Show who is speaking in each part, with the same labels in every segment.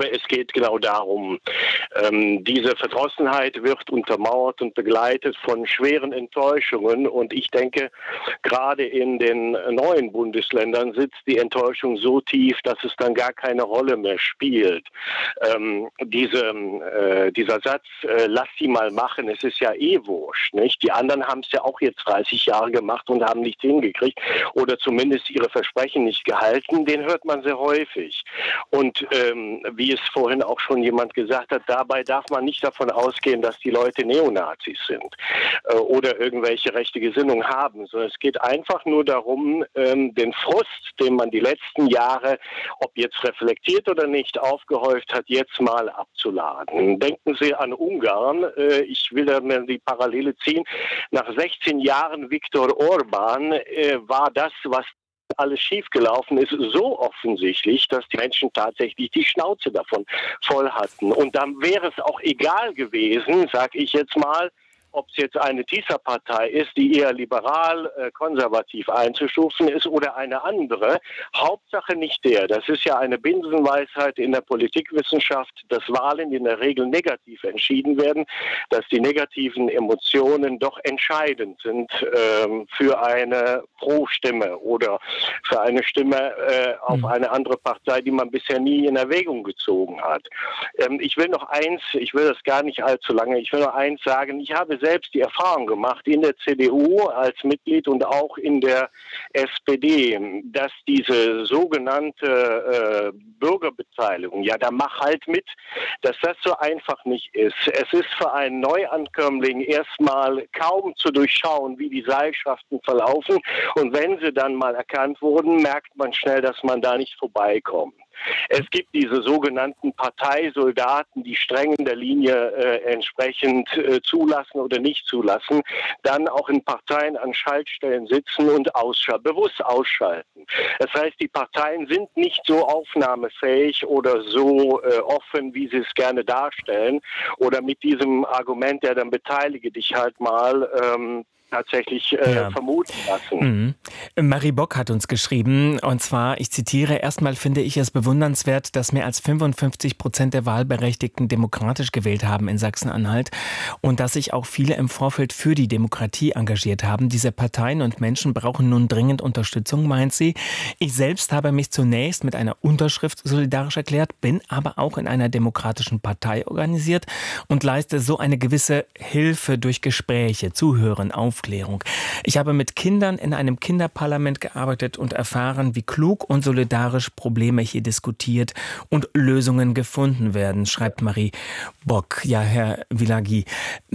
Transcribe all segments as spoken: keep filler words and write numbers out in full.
Speaker 1: glaube, es geht genau darum. Ähm, diese Verdrossenheit wird untermauert und begleitet von schweren Enttäuschungen. Und ich denke, gerade in den neuen Bundesländern sitzt die Enttäuschung so tief, dass es dann gar keine Rolle mehr spielt. Ähm, diese, äh, dieser Satz, äh, lass sie mal machen, es ist ja eh wurscht, nicht? Die anderen haben es ja auch jetzt dreißig Jahre gemacht und haben nichts hingekriegt oder zumindest ihre Versprechen nicht gehalten, den hört man sehr häufig. Und ähm, wie es vorhin auch schon jemand gesagt hat, dabei darf man nicht davon ausgehen, dass die Leute Neonazis sind äh, oder irgendwelche rechte Gesinnung haben, sondern es geht einfach nur darum, ähm, den Frust, den man die letzten Jahre, ob jetzt reflektiert oder nicht, aufgehäuft hat, jetzt mal abzuladen. Denken Sie an Ungarn, äh, ich will da mal die Parallele ziehen, nach sechzehn Jahren Viktor Orban äh, war das, was alles schiefgelaufen ist, so offensichtlich, dass die Menschen tatsächlich die Schnauze davon voll hatten. Und dann wäre es auch egal gewesen, sage ich jetzt mal, ob es jetzt eine TISA-Partei ist, die eher liberal, äh, konservativ einzustufen ist oder eine andere. Hauptsache nicht der. Das ist ja eine Binsenweisheit in der Politikwissenschaft, dass Wahlen in der Regel negativ entschieden werden, dass die negativen Emotionen doch entscheidend sind ähm, für eine Pro-Stimme oder für eine Stimme äh, auf mhm. eine andere Partei, die man bisher nie in Erwägung gezogen hat. Ähm, ich will noch eins, ich will das gar nicht allzu lange, ich will noch eins sagen, ich habe selbst die Erfahrung gemacht in der C D U als Mitglied und auch in der S P D, dass diese sogenannte äh, Bürgerbeteiligung, ja, da mach halt mit, dass das so einfach nicht ist. Es ist für einen Neuankömmling erstmal kaum zu durchschauen, wie die Seilschaften verlaufen, und wenn sie dann mal erkannt wurden, merkt man schnell, dass man da nicht vorbeikommt. Es gibt diese sogenannten Parteisoldaten, die streng in der Linie äh, entsprechend äh, zulassen oder nicht zulassen, dann auch in Parteien an Schaltstellen sitzen und ausschalten, bewusst ausschalten. Das heißt, die Parteien sind nicht so aufnahmefähig oder so äh, offen, wie sie es gerne darstellen, oder mit diesem Argument, der dann beteilige dich halt mal, ähm, tatsächlich äh, ja. vermuten lassen.
Speaker 2: Mhm. Marie Bock hat uns geschrieben, und zwar, ich zitiere, erstmal finde ich es bewundernswert, dass mehr als fünfundfünfzig Prozent der Wahlberechtigten demokratisch gewählt haben in Sachsen-Anhalt und dass sich auch viele im Vorfeld für die Demokratie engagiert haben. Diese Parteien und Menschen brauchen nun dringend Unterstützung, meint sie. Ich selbst habe mich zunächst mit einer Unterschrift solidarisch erklärt, bin aber auch in einer demokratischen Partei organisiert und leiste so eine gewisse Hilfe durch Gespräche, Zuhören, Aufklärung. Ich habe mit Kindern in einem Kinderparlament gearbeitet und erfahren, wie klug und solidarisch Probleme hier diskutiert und Lösungen gefunden werden, schreibt Marie Bock. Ja, Herr Villagui,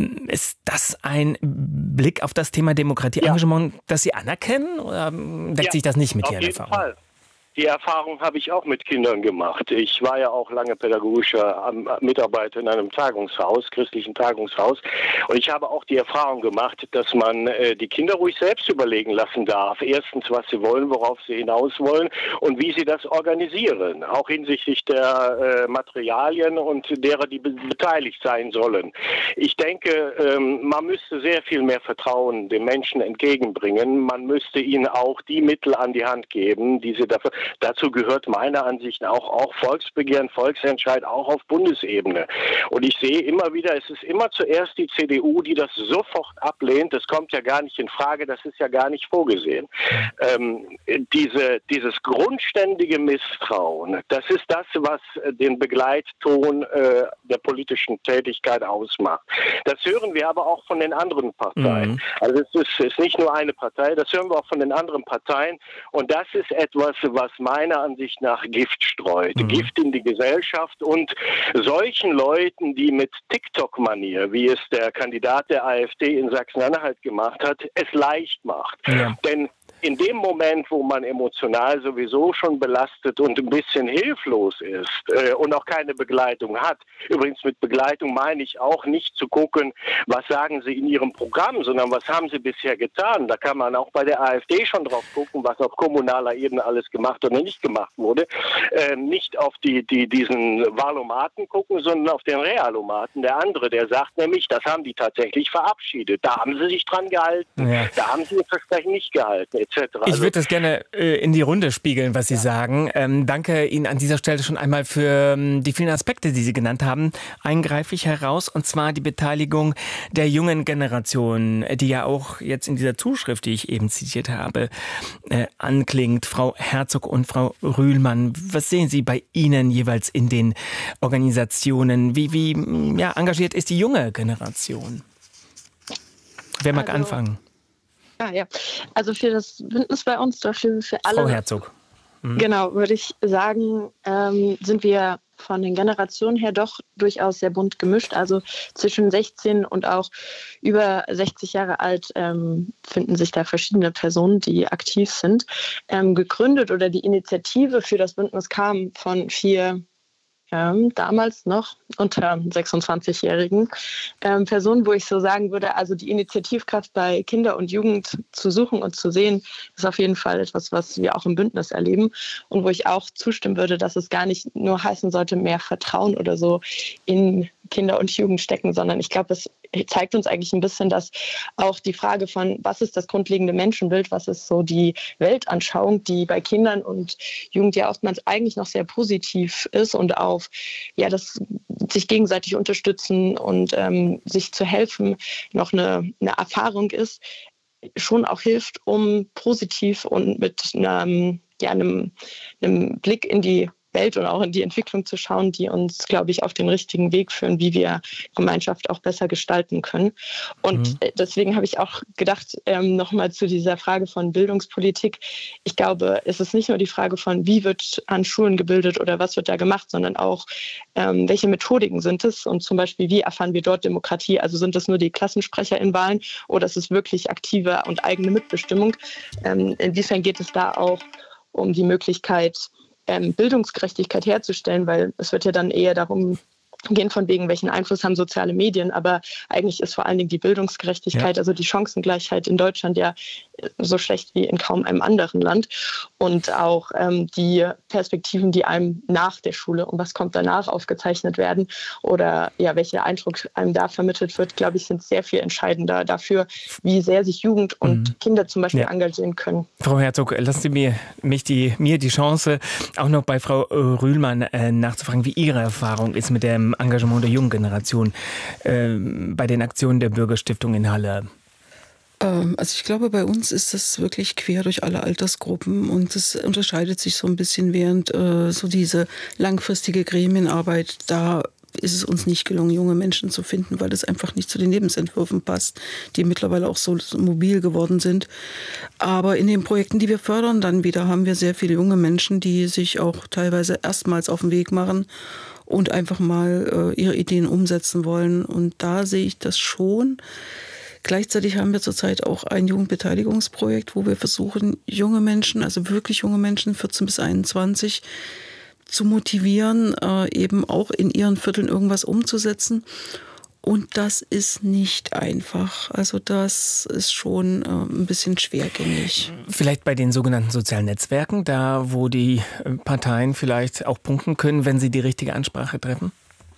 Speaker 2: ist das ein Blick auf das Thema Demokratieengagement, ja. das Sie anerkennen, oder deckt ja, sich das nicht mit Ihren Erfahrungen?
Speaker 1: Fall. Die Erfahrung habe ich auch mit Kindern gemacht. Ich war ja auch lange pädagogischer Mitarbeiter in einem Tagungshaus, christlichen Tagungshaus. Und ich habe auch die Erfahrung gemacht, dass man äh, die Kinder ruhig selbst überlegen lassen darf. Erstens, was sie wollen, worauf sie hinaus wollen und wie sie das organisieren. Auch hinsichtlich der äh, Materialien und derer, die be- beteiligt sein sollen. Ich denke, ähm, man müsste sehr viel mehr Vertrauen den Menschen entgegenbringen. Man müsste ihnen auch die Mittel an die Hand geben, die sie dafür... Dazu gehört meiner Ansicht nach auch, auch Volksbegehren, Volksentscheid, auch auf Bundesebene. Und ich sehe immer wieder, es ist immer zuerst die C D U, die das sofort ablehnt. Das kommt ja gar nicht in Frage, das ist ja gar nicht vorgesehen. Ähm, diese, dieses grundständige Misstrauen, das ist das, was den Begleitton äh, der politischen Tätigkeit ausmacht. Das hören wir aber auch von den anderen Parteien. Mhm. Also es ist, es ist nicht nur eine Partei, das hören wir auch von den anderen Parteien. Und das ist etwas, was meiner Ansicht nach Gift streut. Mhm. Gift in die Gesellschaft und solchen Leuten, die mit TikTok-Manier, wie es der Kandidat der AfD in Sachsen-Anhalt gemacht hat, es leicht macht. Ja. Denn in dem Moment, wo man emotional sowieso schon belastet und ein bisschen hilflos ist äh, und auch keine Begleitung hat, übrigens mit Begleitung meine ich auch nicht zu gucken, was sagen sie in ihrem Programm, sondern was haben sie bisher getan. Da kann man auch bei der AfD schon drauf gucken, was auf kommunaler Ebene alles gemacht oder nicht gemacht wurde. Äh, nicht auf die, die, diesen Wahlomaten gucken, sondern auf den Realomaten. Der andere, der sagt nämlich, das haben die tatsächlich verabschiedet. Da haben sie sich dran gehalten. Ja. Da haben sie ihr Versprechen nicht gehalten. et cetera.
Speaker 2: Ich
Speaker 1: Also,
Speaker 2: würde das gerne äh, in die Runde spiegeln, was Sie ja. sagen. Ähm, danke Ihnen an dieser Stelle schon einmal für ähm, die vielen Aspekte, die Sie genannt haben. Einen greife ich heraus, und zwar die Beteiligung der jungen Generation, die ja auch jetzt in dieser Zuschrift, die ich eben zitiert habe, äh, anklingt. Frau Herzog und Frau Rühlmann, was sehen Sie bei Ihnen jeweils in den Organisationen? Wie, wie ja, engagiert ist die junge Generation? Wer mag
Speaker 3: also,
Speaker 2: anfangen?
Speaker 3: Ja, ja. Also für das Bündnis bei uns, dafür für alle.
Speaker 2: Frau Herzog. Mhm.
Speaker 3: Genau, würde ich sagen, ähm, sind wir von den Generationen her doch durchaus sehr bunt gemischt. Also zwischen sechzehn und auch über sechzig Jahre alt ähm, finden sich da verschiedene Personen, die aktiv sind. Ähm, gegründet oder die Initiative für das Bündnis kam von vier Ähm, damals noch unter sechsundzwanzigjährigen ähm, Personen, wo ich so sagen würde, also die Initiativkraft bei Kinder und Jugend zu suchen und zu sehen, ist auf jeden Fall etwas, was wir auch im Bündnis erleben und wo ich auch zustimmen würde, dass es gar nicht nur heißen sollte, mehr Vertrauen oder so in Kinder und Jugend stecken, sondern ich glaube, es zeigt uns eigentlich ein bisschen, dass auch die Frage von, was ist das grundlegende Menschenbild, was ist so die Weltanschauung, die bei Kindern und Jugend ja oftmals eigentlich noch sehr positiv ist und auf ja, das sich gegenseitig unterstützen und ähm, sich zu helfen noch eine, eine Erfahrung ist, schon auch hilft, um positiv und mit einem, ja, einem, einem Blick in die Welt und auch in die Entwicklung zu schauen, die uns, glaube ich, auf den richtigen Weg führen, wie wir Gemeinschaft auch besser gestalten können. Und mhm. deswegen habe ich auch gedacht, ähm, nochmal zu dieser Frage von Bildungspolitik. Ich glaube, es ist nicht nur die Frage von, wie wird an Schulen gebildet oder was wird da gemacht, sondern auch, ähm, welche Methodiken sind es und zum Beispiel, wie erfahren wir dort Demokratie? Also sind es nur die Klassensprecher in Wahlen oder ist es wirklich aktive und eigene Mitbestimmung? Ähm, inwiefern geht es da auch um die Möglichkeit, Bildungsgerechtigkeit herzustellen, weil es wird ja dann eher darum gehen, von wegen, welchen Einfluss haben soziale Medien, aber eigentlich ist vor allen Dingen die Bildungsgerechtigkeit, ja. also die Chancengleichheit in Deutschland ja so schlecht wie in kaum einem anderen Land und auch ähm, die Perspektiven, die einem nach der Schule und was kommt danach aufgezeichnet werden oder ja, welcher Eindruck einem da vermittelt wird, glaube ich, sind sehr viel entscheidender dafür, wie sehr sich Jugend und mhm. Kinder zum Beispiel ja. engagieren können.
Speaker 2: Frau Herzog, lassen Sie mir, mich die, mir die Chance, auch noch bei Frau Rühlmann äh, nachzufragen, wie Ihre Erfahrung ist mit dem Engagement der jungen Generation äh, bei den Aktionen der Bürgerstiftung in Halle.
Speaker 4: Also ich glaube, bei uns ist das wirklich quer durch alle Altersgruppen und es unterscheidet sich so ein bisschen während äh, so diese langfristige Gremienarbeit. Da ist es uns nicht gelungen, junge Menschen zu finden, weil das einfach nicht zu den Lebensentwürfen passt, die mittlerweile auch so, so mobil geworden sind. Aber in den Projekten, die wir fördern, dann wieder haben wir sehr viele junge Menschen, die sich auch teilweise erstmals auf den Weg machen und einfach mal äh, ihre Ideen umsetzen wollen. Und da sehe ich das schon. Gleichzeitig haben wir zurzeit auch ein Jugendbeteiligungsprojekt, wo wir versuchen, junge Menschen, also wirklich junge Menschen, vierzehn bis einundzwanzig, zu motivieren, äh, eben auch in ihren Vierteln irgendwas umzusetzen. Und das ist nicht einfach. Also das ist schon äh, ein bisschen schwergängig.
Speaker 2: Vielleicht bei den sogenannten sozialen Netzwerken, da wo die Parteien vielleicht auch punkten können, wenn sie die richtige Ansprache treffen?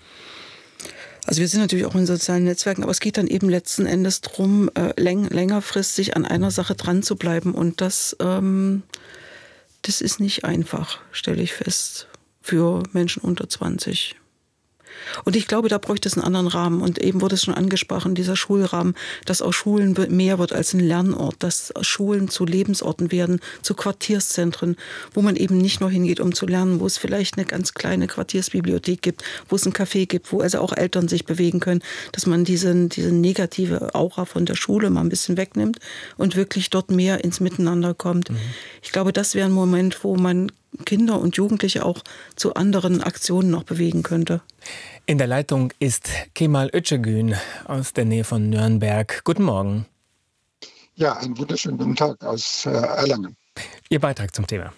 Speaker 4: Also wir sind natürlich auch in sozialen Netzwerken, aber es geht dann eben letzten Endes darum, äh, läng- längerfristig an einer Sache dran zu bleiben. Und das, ähm, das ist nicht einfach, stelle ich fest, für Menschen unter zwanzig. Und ich glaube, da bräuchte es einen anderen Rahmen. Und eben wurde es schon angesprochen, dieser Schulrahmen, dass auch Schulen mehr wird als ein Lernort, dass Schulen zu Lebensorten werden, zu Quartierszentren, wo man eben nicht nur hingeht, um zu lernen, wo es vielleicht eine ganz kleine Quartiersbibliothek gibt, wo es ein Café gibt, wo also auch Eltern sich bewegen können, dass man diese, diese negative Aura von der Schule mal ein bisschen wegnimmt und wirklich dort mehr ins Miteinander kommt. Mhm. Ich glaube, das wäre ein Moment, wo man Kinder und Jugendliche auch zu anderen Aktionen noch bewegen könnte.
Speaker 2: In der Leitung ist Kemal Öcegün aus der Nähe von Nürnberg. Guten Morgen.
Speaker 5: Ja, einen wunderschönen guten Tag aus äh, Erlangen.
Speaker 2: Ihr Beitrag zum Thema.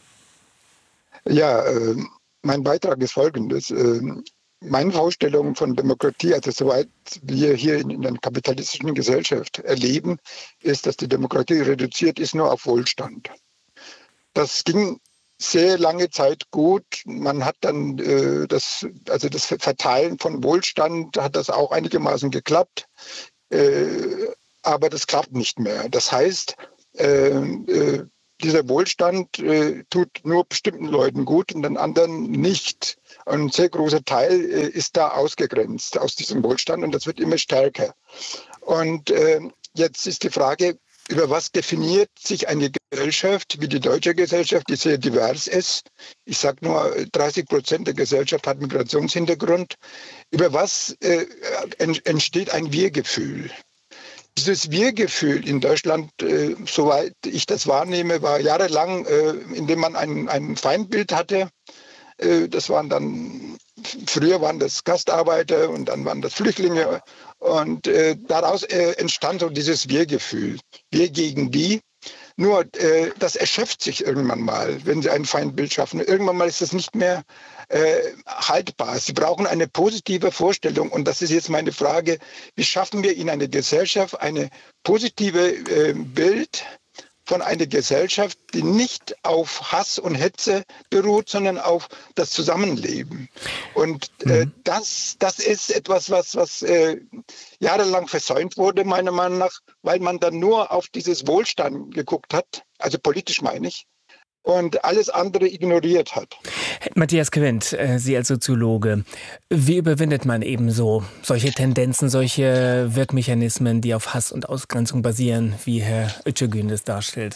Speaker 5: Ja, äh, mein Beitrag ist folgendes. Äh, meine Vorstellung von Demokratie, also soweit wir hier in, in der kapitalistischen Gesellschaft erleben, ist, dass die Demokratie reduziert ist nur auf Wohlstand. Das ging sehr lange Zeit gut. Man hat dann äh, das, also das Verteilen von Wohlstand hat das auch einigermaßen geklappt, äh, aber das klappt nicht mehr. Das heißt, äh, äh, dieser Wohlstand äh, tut nur bestimmten Leuten gut und den anderen nicht. Und ein sehr großer Teil äh, ist da ausgegrenzt aus diesem Wohlstand und das wird immer stärker. Und äh, jetzt ist die Frage, über was definiert sich eine Gesellschaft wie die deutsche Gesellschaft, die sehr divers ist? Ich sage nur, dreißig Prozent der Gesellschaft hat Migrationshintergrund. Über was äh, entsteht ein Wir-Gefühl? Dieses Wir-Gefühl in Deutschland, äh, soweit ich das wahrnehme, war jahrelang, äh, indem man ein, ein Feindbild hatte. Äh, das waren dann, früher waren das Gastarbeiter und dann waren das Flüchtlinge. Und äh, daraus äh, entstand so dieses Wir-Gefühl. Wir gegen die. Nur, äh, das erschöpft sich irgendwann mal, wenn sie ein Feindbild schaffen. Irgendwann mal ist das nicht mehr äh, haltbar. Sie brauchen eine positive Vorstellung. Und das ist jetzt meine Frage, wie schaffen wir in einer Gesellschaft eine positive äh, Bild von einer Gesellschaft, die nicht auf Hass und Hetze beruht, sondern auf das Zusammenleben. Und äh, mhm. das, das ist etwas, was, was äh, jahrelang versäumt wurde, meiner Meinung nach, weil man dann nur auf dieses Wohlstand geguckt hat, also politisch meine ich, und alles andere ignoriert hat.
Speaker 2: Matthias Quint, Sie als Soziologe, wie überwindet man eben so solche Tendenzen, solche Wirkmechanismen, die auf Hass und Ausgrenzung basieren, wie Herr Özçegün das darstellt?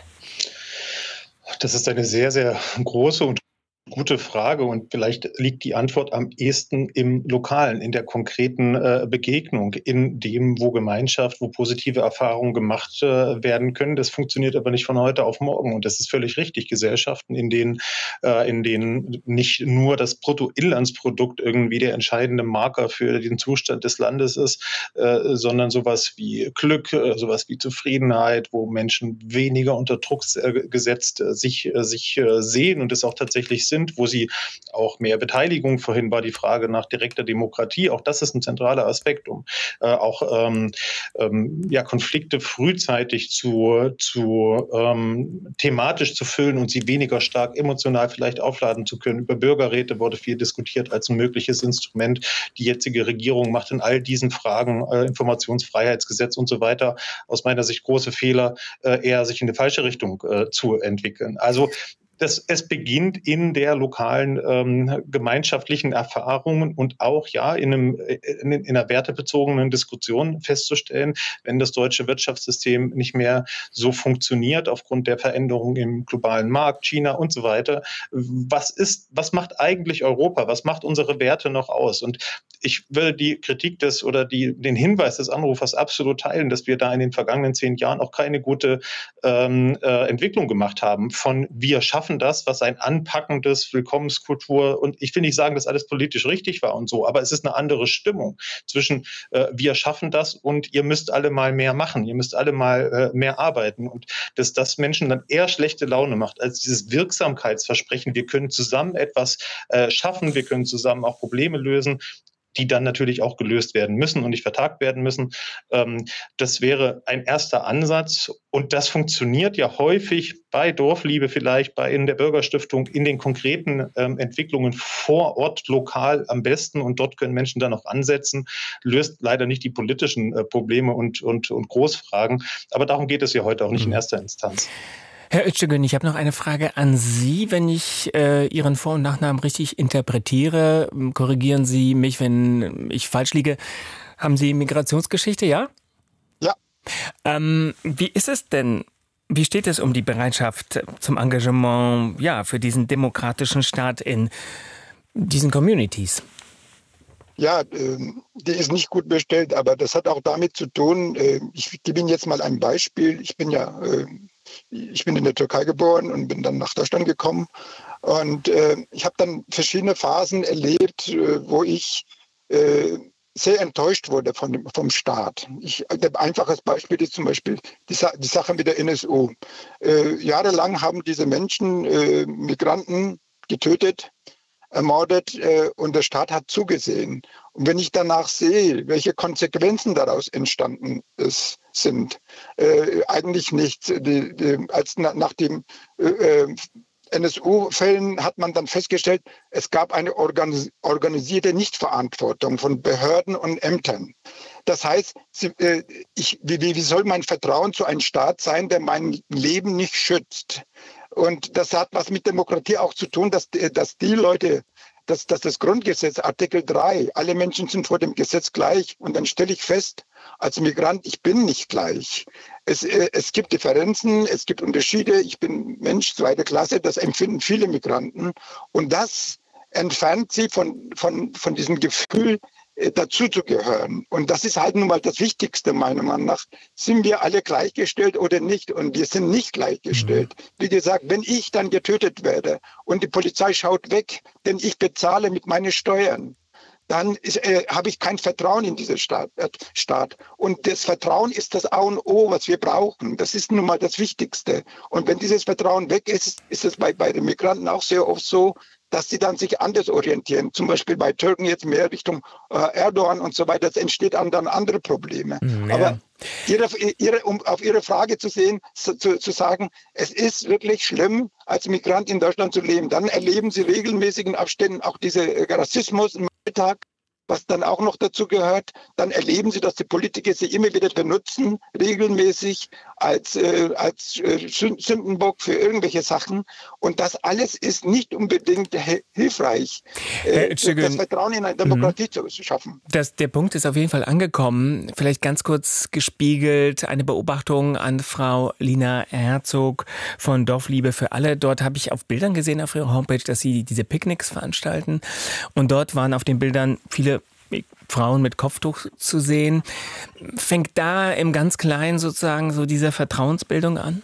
Speaker 6: Das ist eine sehr, sehr große und gute Frage und vielleicht liegt die Antwort am ehesten im Lokalen, in der konkreten äh, Begegnung, in dem, wo Gemeinschaft, wo positive Erfahrungen gemacht äh, werden können. Das funktioniert aber nicht von heute auf morgen und das ist völlig richtig. Gesellschaften, in denen, äh, in denen nicht nur das Bruttoinlandsprodukt irgendwie der entscheidende Marker für den Zustand des Landes ist, äh, sondern sowas wie Glück, äh, sowas wie Zufriedenheit, wo Menschen weniger unter Druck äh, gesetzt äh, sich, äh, sich äh, sehen und es auch tatsächlich sind, wo sie auch mehr Beteiligung, vorhin war die Frage nach direkter Demokratie, auch das ist ein zentraler Aspekt, um äh, auch ähm, ähm, ja, Konflikte frühzeitig zu, zu ähm, thematisch zu füllen und sie weniger stark emotional vielleicht aufladen zu können. Über Bürgerräte wurde viel diskutiert als ein mögliches Instrument. Die jetzige Regierung macht in all diesen Fragen, äh, Informationsfreiheitsgesetz und so weiter, aus meiner Sicht große Fehler, äh, eher sich in die falsche Richtung äh, zu entwickeln. Also Das, es beginnt in der lokalen ähm, gemeinschaftlichen Erfahrung und auch ja in, einem, in, in einer wertebezogenen Diskussion festzustellen, wenn das deutsche Wirtschaftssystem nicht mehr so funktioniert aufgrund der Veränderungen im globalen Markt, China und so weiter. Was ist, was macht eigentlich Europa? Was macht unsere Werte noch aus? Und ich will die Kritik des oder die, den Hinweis des Anrufers absolut teilen, dass wir da in den vergangenen zehn Jahren auch keine gute ähm, äh, Entwicklung gemacht haben von wir schaffen das, was ein anpackendes Willkommenskultur und ich will nicht sagen, dass alles politisch richtig war und so, aber es ist eine andere Stimmung zwischen äh, wir schaffen das und ihr müsst alle mal mehr machen, ihr müsst alle mal äh, mehr arbeiten und dass das Menschen dann eher schlechte Laune macht als dieses Wirksamkeitsversprechen, wir können zusammen etwas äh, schaffen, wir können zusammen auch Probleme lösen, die dann natürlich auch gelöst werden müssen und nicht vertagt werden müssen. Das wäre ein erster Ansatz. Und das funktioniert ja häufig bei Dorfliebe vielleicht, bei in der Bürgerstiftung, in den konkreten ähm, Entwicklungen vor Ort, lokal am besten. Und dort können Menschen dann auch ansetzen. Löst leider nicht die politischen äh, Probleme und, und, und Großfragen. Aber darum geht es ja heute auch nicht in erster Instanz.
Speaker 2: Herr Özçegün, ich habe noch eine Frage an Sie. Wenn ich äh, Ihren Vor- und Nachnamen richtig interpretiere, korrigieren Sie mich, wenn ich falsch liege. Haben Sie Migrationsgeschichte, ja?
Speaker 5: Ja.
Speaker 2: Ähm, wie ist es denn, wie steht es um die Bereitschaft zum Engagement ja, für diesen demokratischen Staat in diesen Communities?
Speaker 5: Ja, äh, die ist nicht gut bestellt, aber das hat auch damit zu tun, äh, ich gebe Ihnen jetzt mal ein Beispiel. Ich bin ja... Äh, Ich bin in der Türkei geboren und bin dann nach Deutschland gekommen. Und äh, ich habe dann verschiedene Phasen erlebt, äh, wo ich äh, sehr enttäuscht wurde von dem, vom Staat. Ich, ein einfaches Beispiel ist zum Beispiel die, Sa- die Sache mit der N S U. Äh, jahrelang haben diese Menschen äh, Migranten getötet, ermordet äh, und der Staat hat zugesehen. Und wenn ich danach sehe, welche Konsequenzen daraus entstanden ist, sind, äh, eigentlich nicht. Die, die, als na, nach dem äh, N S U-Fällen hat man dann festgestellt, es gab eine organis organisierte Nichtverantwortung von Behörden und Ämtern. Das heißt, sie, äh, ich, wie, wie soll mein Vertrauen zu einem Staat sein, der mein Leben nicht schützt? Und das hat was mit Demokratie auch zu tun, dass, dass die Leute, dass, dass das Grundgesetz, Artikel drei, alle Menschen sind vor dem Gesetz gleich. Und dann stelle ich fest, als Migrant, ich bin nicht gleich. Es, äh, es gibt Differenzen, es gibt Unterschiede. Ich bin Mensch zweite Klasse, das empfinden viele Migranten. Und das entfernt sie von, von, von diesem Gefühl, äh, dazu zu gehören. Und das ist halt nun mal das Wichtigste, meiner Meinung nach. Sind wir alle gleichgestellt oder nicht? Und wir sind nicht gleichgestellt. Mhm. Wie gesagt, wenn ich dann getötet werde und die Polizei schaut weg, denn ich bezahle mit meinen Steuern, dann äh, habe ich kein Vertrauen in diesen Staat, äh, Staat. Und das Vertrauen ist das A und O, was wir brauchen. Das ist nun mal das Wichtigste. Und wenn dieses Vertrauen weg ist, ist es bei, bei den Migranten auch sehr oft so, dass sie dann sich anders orientieren. Zum Beispiel bei Türken jetzt mehr Richtung äh, Erdogan und so weiter. Es entsteht dann andere Probleme. Ja. Aber ihre, ihre, um auf Ihre Frage zu sehen, zu, zu sagen, es ist wirklich schlimm, als Migrant in Deutschland zu leben. Dann erleben Sie regelmäßigen Abständen auch diesen Rassismus im Alltag, was dann auch noch dazu gehört. Dann erleben Sie, dass die Politiker sie immer wieder benutzen, regelmäßig als, äh, als äh, Sündenbock für irgendwelche Sachen. Und das alles ist nicht unbedingt hilfreich, äh, das Vertrauen in eine Demokratie mhm. zu schaffen.
Speaker 2: Das, der Punkt ist auf jeden Fall angekommen. Vielleicht ganz kurz gespiegelt eine Beobachtung an Frau Lina Herzog von Dorfliebe für alle. Dort habe ich auf Bildern gesehen auf ihrer Homepage, dass sie diese Picknicks veranstalten. Und dort waren auf den Bildern viele Frauen mit Kopftuch zu sehen. Fängt da im ganz Kleinen sozusagen so diese Vertrauensbildung an?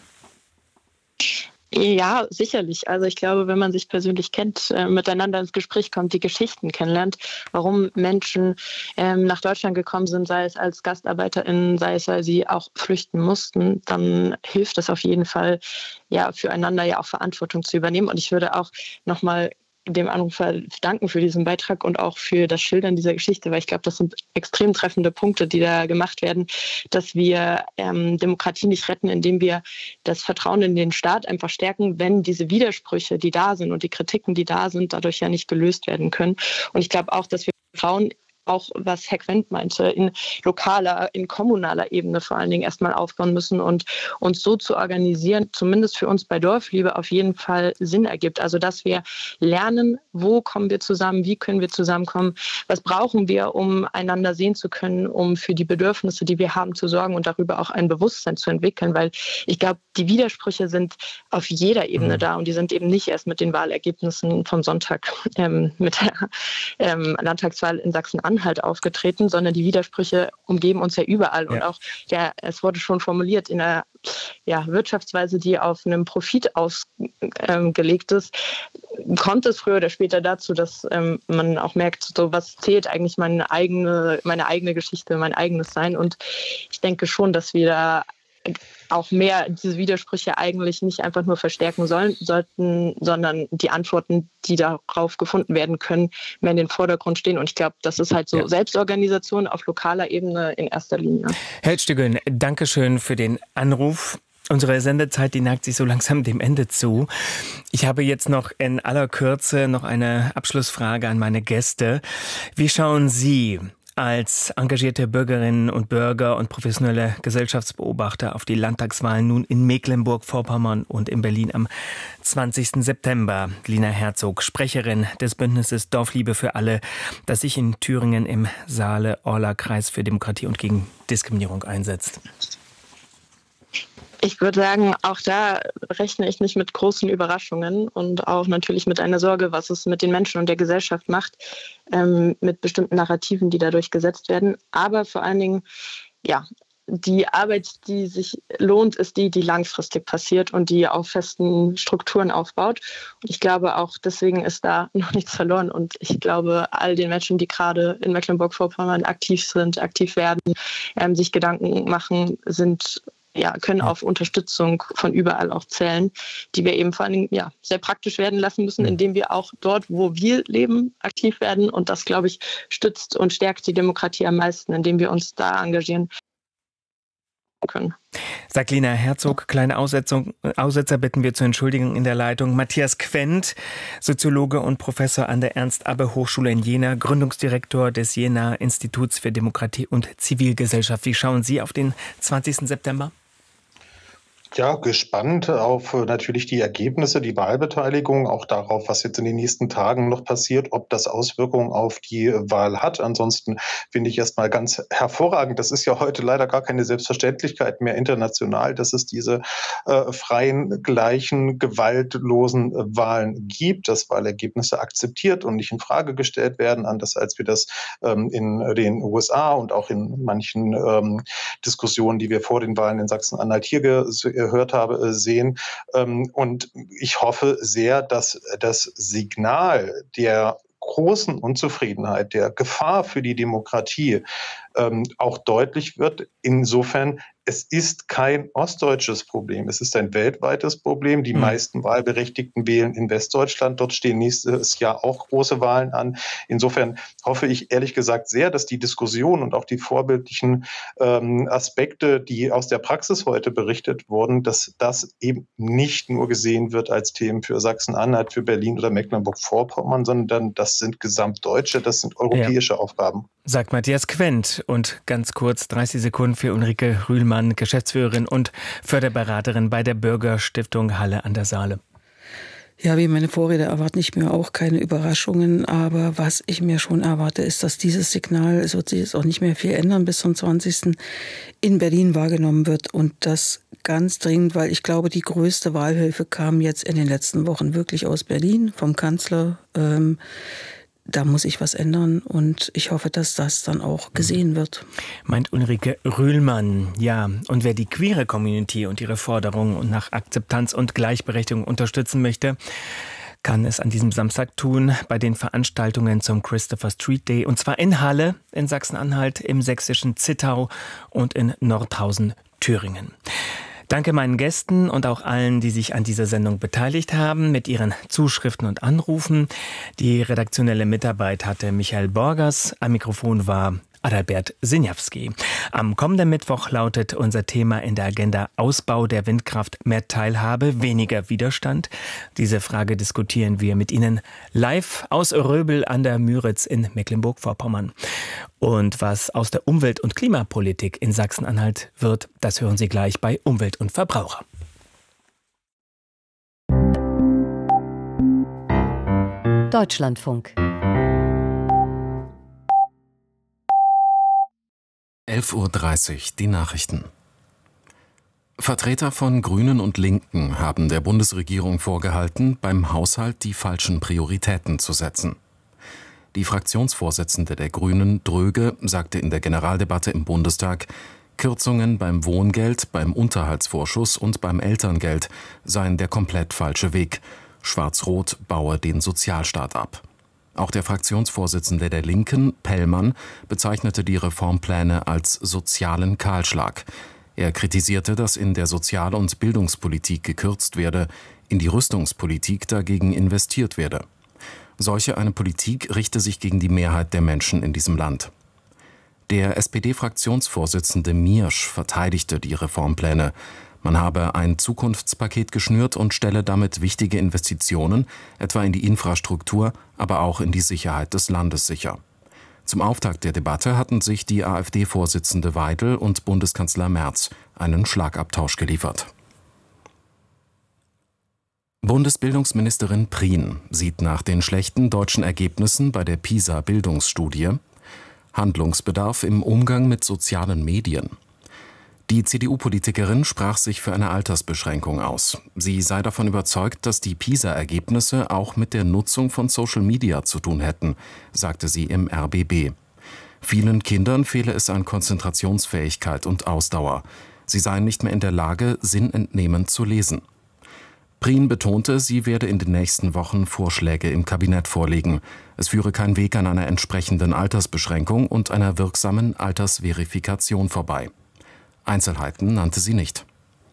Speaker 3: Ja, sicherlich. Also ich glaube, wenn man sich persönlich kennt, äh, miteinander ins Gespräch kommt, die Geschichten kennenlernt, warum Menschen ähm, nach Deutschland gekommen sind, sei es als GastarbeiterInnen, sei es, weil sie auch flüchten mussten, dann hilft es auf jeden Fall, ja, füreinander ja auch Verantwortung zu übernehmen. Und ich würde auch nochmal dem Anrufer danken für diesen Beitrag und auch für das Schildern dieser Geschichte, weil ich glaube, das sind extrem treffende Punkte, die da gemacht werden, dass wir ähm, Demokratie nicht retten, indem wir das Vertrauen in den Staat einfach stärken, wenn diese Widersprüche, die da sind und die Kritiken, die da sind, dadurch ja nicht gelöst werden können. Und ich glaube auch, dass wir Frauen auch, was Herr Quent meinte, in lokaler, in kommunaler Ebene vor allen Dingen erstmal aufbauen müssen und uns so zu organisieren, zumindest für uns bei Dorfliebe auf jeden Fall Sinn ergibt. Also, dass wir lernen, wo kommen wir zusammen, wie können wir zusammenkommen, was brauchen wir, um einander sehen zu können, um für die Bedürfnisse, die wir haben, zu sorgen und darüber auch ein Bewusstsein zu entwickeln, weil ich glaube, die Widersprüche sind auf jeder Ebene da und die sind eben nicht erst mit den Wahlergebnissen vom Sonntag ähm, mit der ähm, Landtagswahl in Sachsen-Anhalt halt aufgetreten, sondern die Widersprüche umgeben uns ja überall. Ja. Und auch, ja, es wurde schon formuliert, in einer ja, Wirtschaftsweise, die auf einem Profit ausgelegt ähm, ist, kommt es früher oder später dazu, dass ähm, man auch merkt, so was zählt eigentlich meine eigene, meine eigene Geschichte, mein eigenes Sein. Und ich denke schon, dass wir da auch mehr diese Widersprüche eigentlich nicht einfach nur verstärken sollen, sollten, sondern die Antworten, die darauf gefunden werden können, mehr in den Vordergrund stehen. Und ich glaube, das ist halt so ja. Selbstorganisation auf lokaler Ebene in erster Linie.
Speaker 2: Herr Stüggen, danke schön für den Anruf. Unsere Sendezeit, die neigt sich so langsam dem Ende zu. Ich habe jetzt noch in aller Kürze noch eine Abschlussfrage an meine Gäste. Wie schauen Sie als engagierte Bürgerinnen und Bürger und professionelle Gesellschaftsbeobachter auf die Landtagswahlen nun in Mecklenburg-Vorpommern und in Berlin am zwanzigsten September? Lina Herzog, Sprecherin des Bündnisses Dorfliebe für alle, das sich in Thüringen im Saale-Orla-Kreis für Demokratie und gegen Diskriminierung einsetzt.
Speaker 3: Ich würde sagen, auch da rechne ich nicht mit großen Überraschungen und auch natürlich mit einer Sorge, was es mit den Menschen und der Gesellschaft macht, ähm, mit bestimmten Narrativen, die dadurch gesetzt werden. Aber vor allen Dingen, ja, die Arbeit, die sich lohnt, ist die, die langfristig passiert und die auf festen Strukturen aufbaut. Und ich glaube, auch deswegen ist da noch nichts verloren. Und ich glaube, all den Menschen, die gerade in Mecklenburg-Vorpommern aktiv sind, aktiv werden, ähm, sich Gedanken machen, sind ja, können auf Unterstützung von überall auch zählen, die wir eben vor allen Dingen ja, sehr praktisch werden lassen müssen, indem wir auch dort, wo wir leben, aktiv werden. Und das, glaube ich, stützt und stärkt die Demokratie am meisten, indem wir uns da engagieren. können.
Speaker 2: Sagt Lena Herzog. Kleine Aussetzung, Aussetzer bitten wir zu entschuldigen in der Leitung. Matthias Quent, Soziologe und Professor an der Ernst-Abbe-Hochschule in Jena, Gründungsdirektor des Jena Instituts für Demokratie und Zivilgesellschaft. Wie schauen Sie auf den zwanzigsten September?
Speaker 6: Ja, gespannt auf äh, natürlich die Ergebnisse, die Wahlbeteiligung, auch darauf, was jetzt in den nächsten Tagen noch passiert, ob das Auswirkungen auf die äh, Wahl hat. Ansonsten finde ich erstmal ganz hervorragend. Das ist ja heute leider gar keine Selbstverständlichkeit mehr international, dass es diese äh, freien, gleichen, gewaltlosen äh, Wahlen gibt, dass Wahlergebnisse akzeptiert und nicht in Frage gestellt werden, anders als wir das ähm, in den U S A und auch in manchen ähm, Diskussionen, die wir vor den Wahlen in Sachsen-Anhalt hier ge- gehört habe, sehen. Und ich hoffe sehr, dass das Signal der großen Unzufriedenheit, der Gefahr für die Demokratie ähm, auch deutlich wird. Insofern, es ist kein ostdeutsches Problem. Es ist ein weltweites Problem. Die mhm. meisten Wahlberechtigten wählen in Westdeutschland. Dort stehen nächstes Jahr auch große Wahlen an. Insofern hoffe ich ehrlich gesagt sehr, dass die Diskussion und auch die vorbildlichen ähm, Aspekte, die aus der Praxis heute berichtet wurden, dass das eben nicht nur gesehen wird als Themen für Sachsen-Anhalt, für Berlin oder Mecklenburg-Vorpommern, sondern das sind gesamtdeutsche, das sind europäische ja. Aufgaben.
Speaker 2: Sagt Matthias Quent. Und ganz kurz dreißig Sekunden für Ulrike Rühlmann, Geschäftsführerin und Förderberaterin bei der Bürgerstiftung Halle an der Saale.
Speaker 4: Ja, wie meine Vorredner erwarte ich mir auch keine Überraschungen, aber was ich mir schon erwarte, ist, dass dieses Signal, es wird sich jetzt auch nicht mehr viel ändern, bis zum zwanzigsten in Berlin wahrgenommen wird und das ganz dringend, weil ich glaube, die größte Wahlhilfe kam jetzt in den letzten Wochen wirklich aus Berlin, vom Kanzler. Ähm, Da muss sich was ändern und ich hoffe, dass das dann auch gesehen wird.
Speaker 2: Meint Ulrike Rühlmann. Ja, und wer die queere Community und ihre Forderungen nach Akzeptanz und Gleichberechtigung unterstützen möchte, kann es an diesem Samstag tun bei den Veranstaltungen zum Christopher Street Day. Und zwar in Halle, in Sachsen-Anhalt, im sächsischen Zittau und in Nordhausen, Thüringen. Danke meinen Gästen und auch allen, die sich an dieser Sendung beteiligt haben, mit ihren Zuschriften und Anrufen. Die redaktionelle Mitarbeit hatte Michael Borgers. Am Mikrofon war Adalbert Sinjawski. Am kommenden Mittwoch lautet unser Thema in der Agenda Ausbau der Windkraft, mehr Teilhabe, weniger Widerstand. Diese Frage diskutieren wir mit Ihnen live aus Röbel an der Müritz in Mecklenburg-Vorpommern. Und was aus der Umwelt- und Klimapolitik in Sachsen-Anhalt wird, das hören Sie gleich bei Umwelt und Verbraucher.
Speaker 7: Deutschlandfunk.
Speaker 8: elf Uhr dreißig, die Nachrichten. Vertreter von Grünen und Linken haben der Bundesregierung vorgehalten, beim Haushalt die falschen Prioritäten zu setzen. Die Fraktionsvorsitzende der Grünen, Dröge, sagte in der Generaldebatte im Bundestag, Kürzungen beim Wohngeld, beim Unterhaltsvorschuss und beim Elterngeld seien der komplett falsche Weg. Schwarz-Rot baue den Sozialstaat ab. Auch der Fraktionsvorsitzende der Linken, Pellmann, bezeichnete die Reformpläne als sozialen Kahlschlag. Er kritisierte, dass in der Sozial- und Bildungspolitik gekürzt werde, in die Rüstungspolitik dagegen investiert werde. Solche eine Politik richte sich gegen die Mehrheit der Menschen in diesem Land. Der S P D-Fraktionsvorsitzende Miersch verteidigte die Reformpläne. Man habe ein Zukunftspaket geschnürt und stelle damit wichtige Investitionen, etwa in die Infrastruktur, aber auch in die Sicherheit des Landes sicher. Zum Auftakt der Debatte hatten sich die AfD-Vorsitzende Weidel und Bundeskanzler Merz einen Schlagabtausch geliefert. Bundesbildungsministerin Prien sieht nach den schlechten deutschen Ergebnissen bei der PISA-Bildungsstudie Handlungsbedarf im Umgang mit sozialen Medien. Die C D U-Politikerin sprach sich für eine Altersbeschränkung aus. Sie sei davon überzeugt, dass die PISA-Ergebnisse auch mit der Nutzung von Social Media zu tun hätten, sagte sie im R B B. Vielen Kindern fehle es an Konzentrationsfähigkeit und Ausdauer. Sie seien nicht mehr in der Lage, sinnentnehmend zu lesen. Prien betonte, sie werde in den nächsten Wochen Vorschläge im Kabinett vorlegen. Es führe kein Weg an einer entsprechenden Altersbeschränkung und einer wirksamen Altersverifikation vorbei. Einzelheiten nannte sie nicht.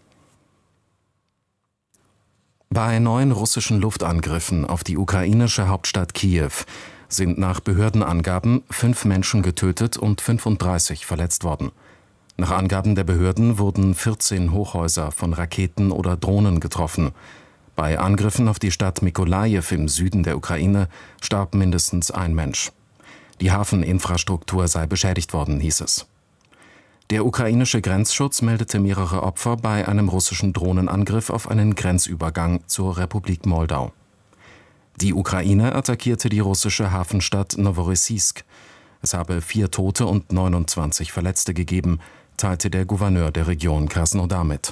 Speaker 8: Bei neuen russischen Luftangriffen auf die ukrainische Hauptstadt Kiew sind nach Behördenangaben fünf Menschen getötet und fünfunddreißig verletzt worden. Nach Angaben der Behörden wurden vierzehn Hochhäuser von Raketen oder Drohnen getroffen. Bei Angriffen auf die Stadt Mykolajiw im Süden der Ukraine starb mindestens ein Mensch. Die Hafeninfrastruktur sei beschädigt worden, hieß es. Der ukrainische Grenzschutz meldete mehrere Opfer bei einem russischen Drohnenangriff auf einen Grenzübergang zur Republik Moldau. Die Ukraine attackierte die russische Hafenstadt Noworossiysk. Es habe vier Tote und neunundzwanzig Verletzte gegeben, teilte der Gouverneur der Region Krasnodar mit.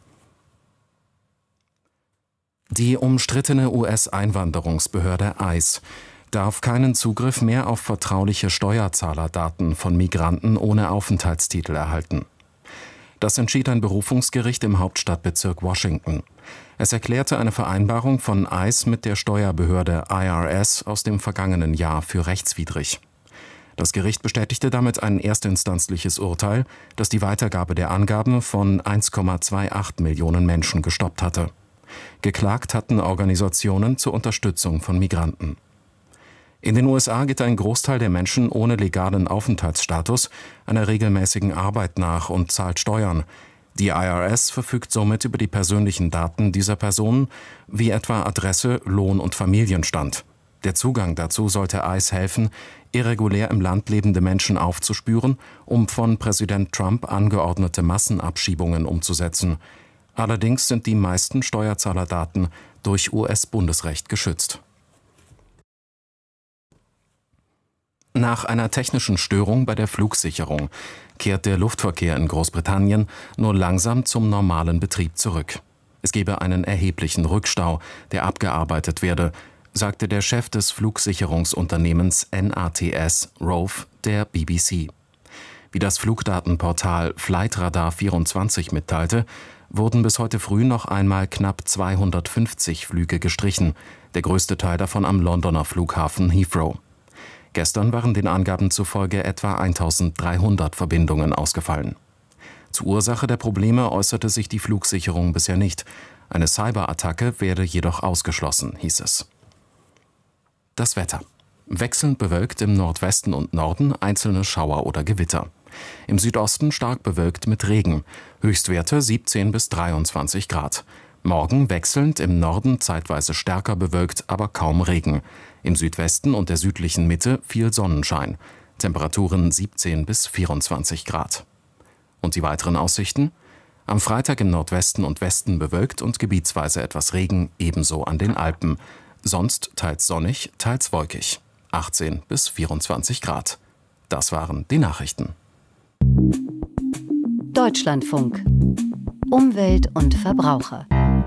Speaker 8: Die umstrittene U S-Einwanderungsbehörde I C E darf keinen Zugriff mehr auf vertrauliche Steuerzahlerdaten von Migranten ohne Aufenthaltstitel erhalten. Das entschied ein Berufungsgericht im Hauptstadtbezirk Washington. Es erklärte eine Vereinbarung von I C E mit der Steuerbehörde I R S aus dem vergangenen Jahr für rechtswidrig. Das Gericht bestätigte damit ein erstinstanzliches Urteil, das die Weitergabe der Angaben von eins Komma achtundzwanzig Millionen Menschen gestoppt hatte. Geklagt hatten Organisationen zur Unterstützung von Migranten. In den U S A geht ein Großteil der Menschen ohne legalen Aufenthaltsstatus einer regelmäßigen Arbeit nach und zahlt Steuern. Die I R S verfügt somit über die persönlichen Daten dieser Personen, wie etwa Adresse, Lohn- und Familienstand. Der Zugang dazu sollte I C E helfen, irregulär im Land lebende Menschen aufzuspüren, um von Präsident Trump angeordnete Massenabschiebungen umzusetzen. Allerdings sind die meisten Steuerzahlerdaten durch U S-Bundesrecht geschützt. Nach einer technischen Störung bei der Flugsicherung kehrt der Luftverkehr in Großbritannien nur langsam zum normalen Betrieb zurück. Es gebe einen erheblichen Rückstau, der abgearbeitet werde, sagte der Chef des Flugsicherungsunternehmens N A T S, Rove, der B B C. Wie das Flugdatenportal Flightradar vierundzwanzig mitteilte, wurden bis heute früh noch einmal knapp zweihundertfünfzig Flüge gestrichen, der größte Teil davon am Londoner Flughafen Heathrow. Gestern waren den Angaben zufolge etwa eintausenddreihundert Verbindungen ausgefallen. Zur Ursache der Probleme äußerte sich die Flugsicherung bisher nicht. Eine Cyberattacke werde jedoch ausgeschlossen, hieß es. Das Wetter. Wechselnd bewölkt im Nordwesten und Norden einzelne Schauer oder Gewitter. Im Südosten stark bewölkt mit Regen. Höchstwerte siebzehn bis dreiundzwanzig Grad. Morgen wechselnd im Norden zeitweise stärker bewölkt, aber kaum Regen. Im Südwesten und der südlichen Mitte viel Sonnenschein. Temperaturen siebzehn bis vierundzwanzig Grad. Und die weiteren Aussichten? Am Freitag im Nordwesten und Westen bewölkt und gebietsweise etwas Regen, ebenso an den Alpen. Sonst teils sonnig, teils wolkig. achtzehn bis vierundzwanzig Grad. Das waren die Nachrichten.
Speaker 7: Deutschlandfunk. Umwelt und Verbraucher.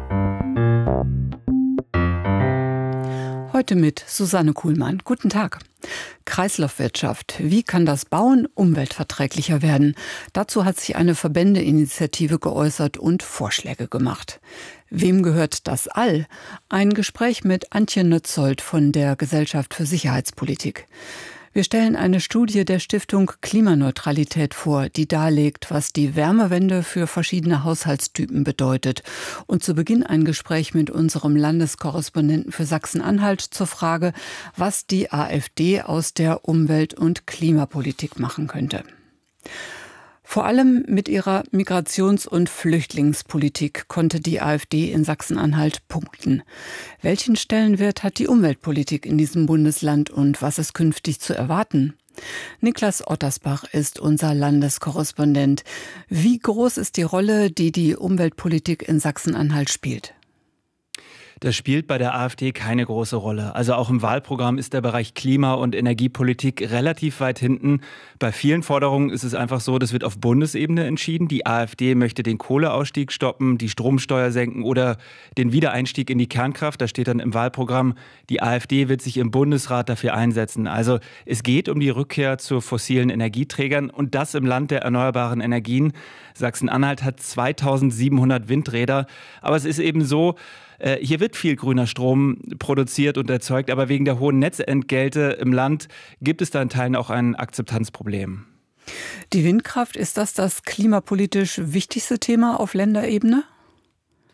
Speaker 9: Heute mit Susanne Kuhlmann. Guten Tag. Kreislaufwirtschaft. Wie kann das Bauen umweltverträglicher werden? Dazu hat sich eine Verbändeinitiative geäußert und Vorschläge gemacht. Wem gehört das All? Ein Gespräch mit Antje Nötzold von der Gesellschaft für Sicherheitspolitik. Wir stellen eine Studie der Stiftung Klimaneutralität vor, die darlegt, was die Wärmewende für verschiedene Haushaltstypen bedeutet. Und zu Beginn ein Gespräch mit unserem Landeskorrespondenten für Sachsen-Anhalt zur Frage, was die AfD aus der Umwelt- und Klimapolitik machen könnte. Vor allem mit ihrer Migrations- und Flüchtlingspolitik konnte die AfD in Sachsen-Anhalt punkten. Welchen Stellenwert hat die Umweltpolitik in diesem Bundesland und was ist künftig zu erwarten? Niklas Ottersbach ist unser Landeskorrespondent. Wie groß ist die Rolle, die die Umweltpolitik in Sachsen-Anhalt spielt?
Speaker 10: Das spielt bei der AfD keine große Rolle. Also auch im Wahlprogramm ist der Bereich Klima- und Energiepolitik relativ weit hinten. Bei vielen Forderungen ist es einfach so, das wird auf Bundesebene entschieden. Die AfD möchte den Kohleausstieg stoppen, die Stromsteuer senken oder den Wiedereinstieg in die Kernkraft. Da steht dann im Wahlprogramm, die AfD wird sich im Bundesrat dafür einsetzen. Also es geht um die Rückkehr zu fossilen Energieträgern und das im Land der erneuerbaren Energien. Sachsen-Anhalt hat zweitausendsiebenhundert Windräder. Aber es ist eben so, hier wird viel grüner Strom produziert und erzeugt, aber wegen der hohen Netzentgelte im Land gibt es da in Teilen auch ein Akzeptanzproblem.
Speaker 9: Die Windkraft, ist das das klimapolitisch wichtigste Thema auf Länderebene?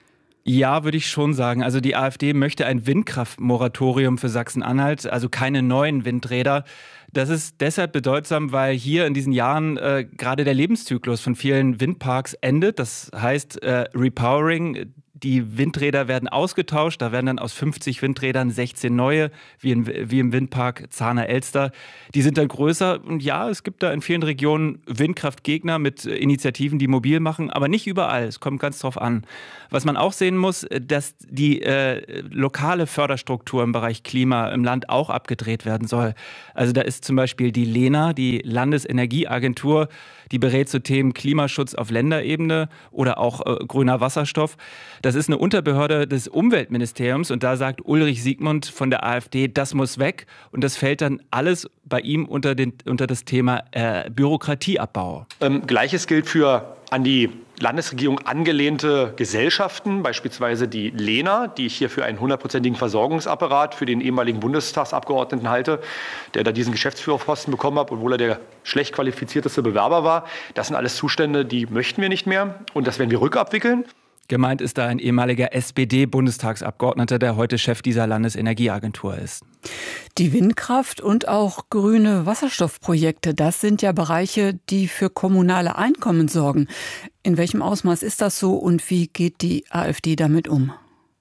Speaker 10: Ja, würde ich schon sagen. Also die AfD möchte ein Windkraftmoratorium für Sachsen-Anhalt, also keine neuen Windräder. Das ist deshalb bedeutsam, weil hier in diesen Jahren äh, gerade der Lebenszyklus von vielen Windparks endet. Das heißt äh, Repowering. Die Windräder werden ausgetauscht, da werden dann aus fünfzig Windrädern sechzehn neue, wie, in, wie im Windpark Zahner-Elster. Die sind dann größer und ja, es gibt da in vielen Regionen Windkraftgegner mit Initiativen, die mobil machen, aber nicht überall, es kommt ganz drauf an. Was man auch sehen muss, dass die äh, lokale Förderstruktur im Bereich Klima im Land auch abgedreht werden soll. Also da ist zum Beispiel die LENA, die Landesenergieagentur, die berät zu Themen Klimaschutz auf Länderebene oder auch äh, grüner Wasserstoff. Das ist eine Unterbehörde des Umweltministeriums und da sagt Ulrich Siegmund von der AfD, das muss weg und das fällt dann alles bei ihm unter, den, unter das Thema äh, Bürokratieabbau.
Speaker 11: Ähm, Gleiches gilt für an die Landesregierung angelehnte Gesellschaften, beispielsweise die LENA, die ich hier für einen hundertprozentigen Versorgungsapparat für den ehemaligen Bundestagsabgeordneten halte, der da diesen Geschäftsführerposten bekommen hat, obwohl er der schlecht qualifizierteste Bewerber war. Das sind alles Zustände, die möchten wir nicht mehr und das werden wir rückabwickeln.
Speaker 10: Gemeint ist da ein ehemaliger S P D-Bundestagsabgeordneter, der heute Chef dieser Landesenergieagentur ist.
Speaker 9: Die Windkraft und auch grüne Wasserstoffprojekte, das sind ja Bereiche, die für kommunale Einkommen sorgen. In welchem Ausmaß ist das so und wie geht die AfD damit um?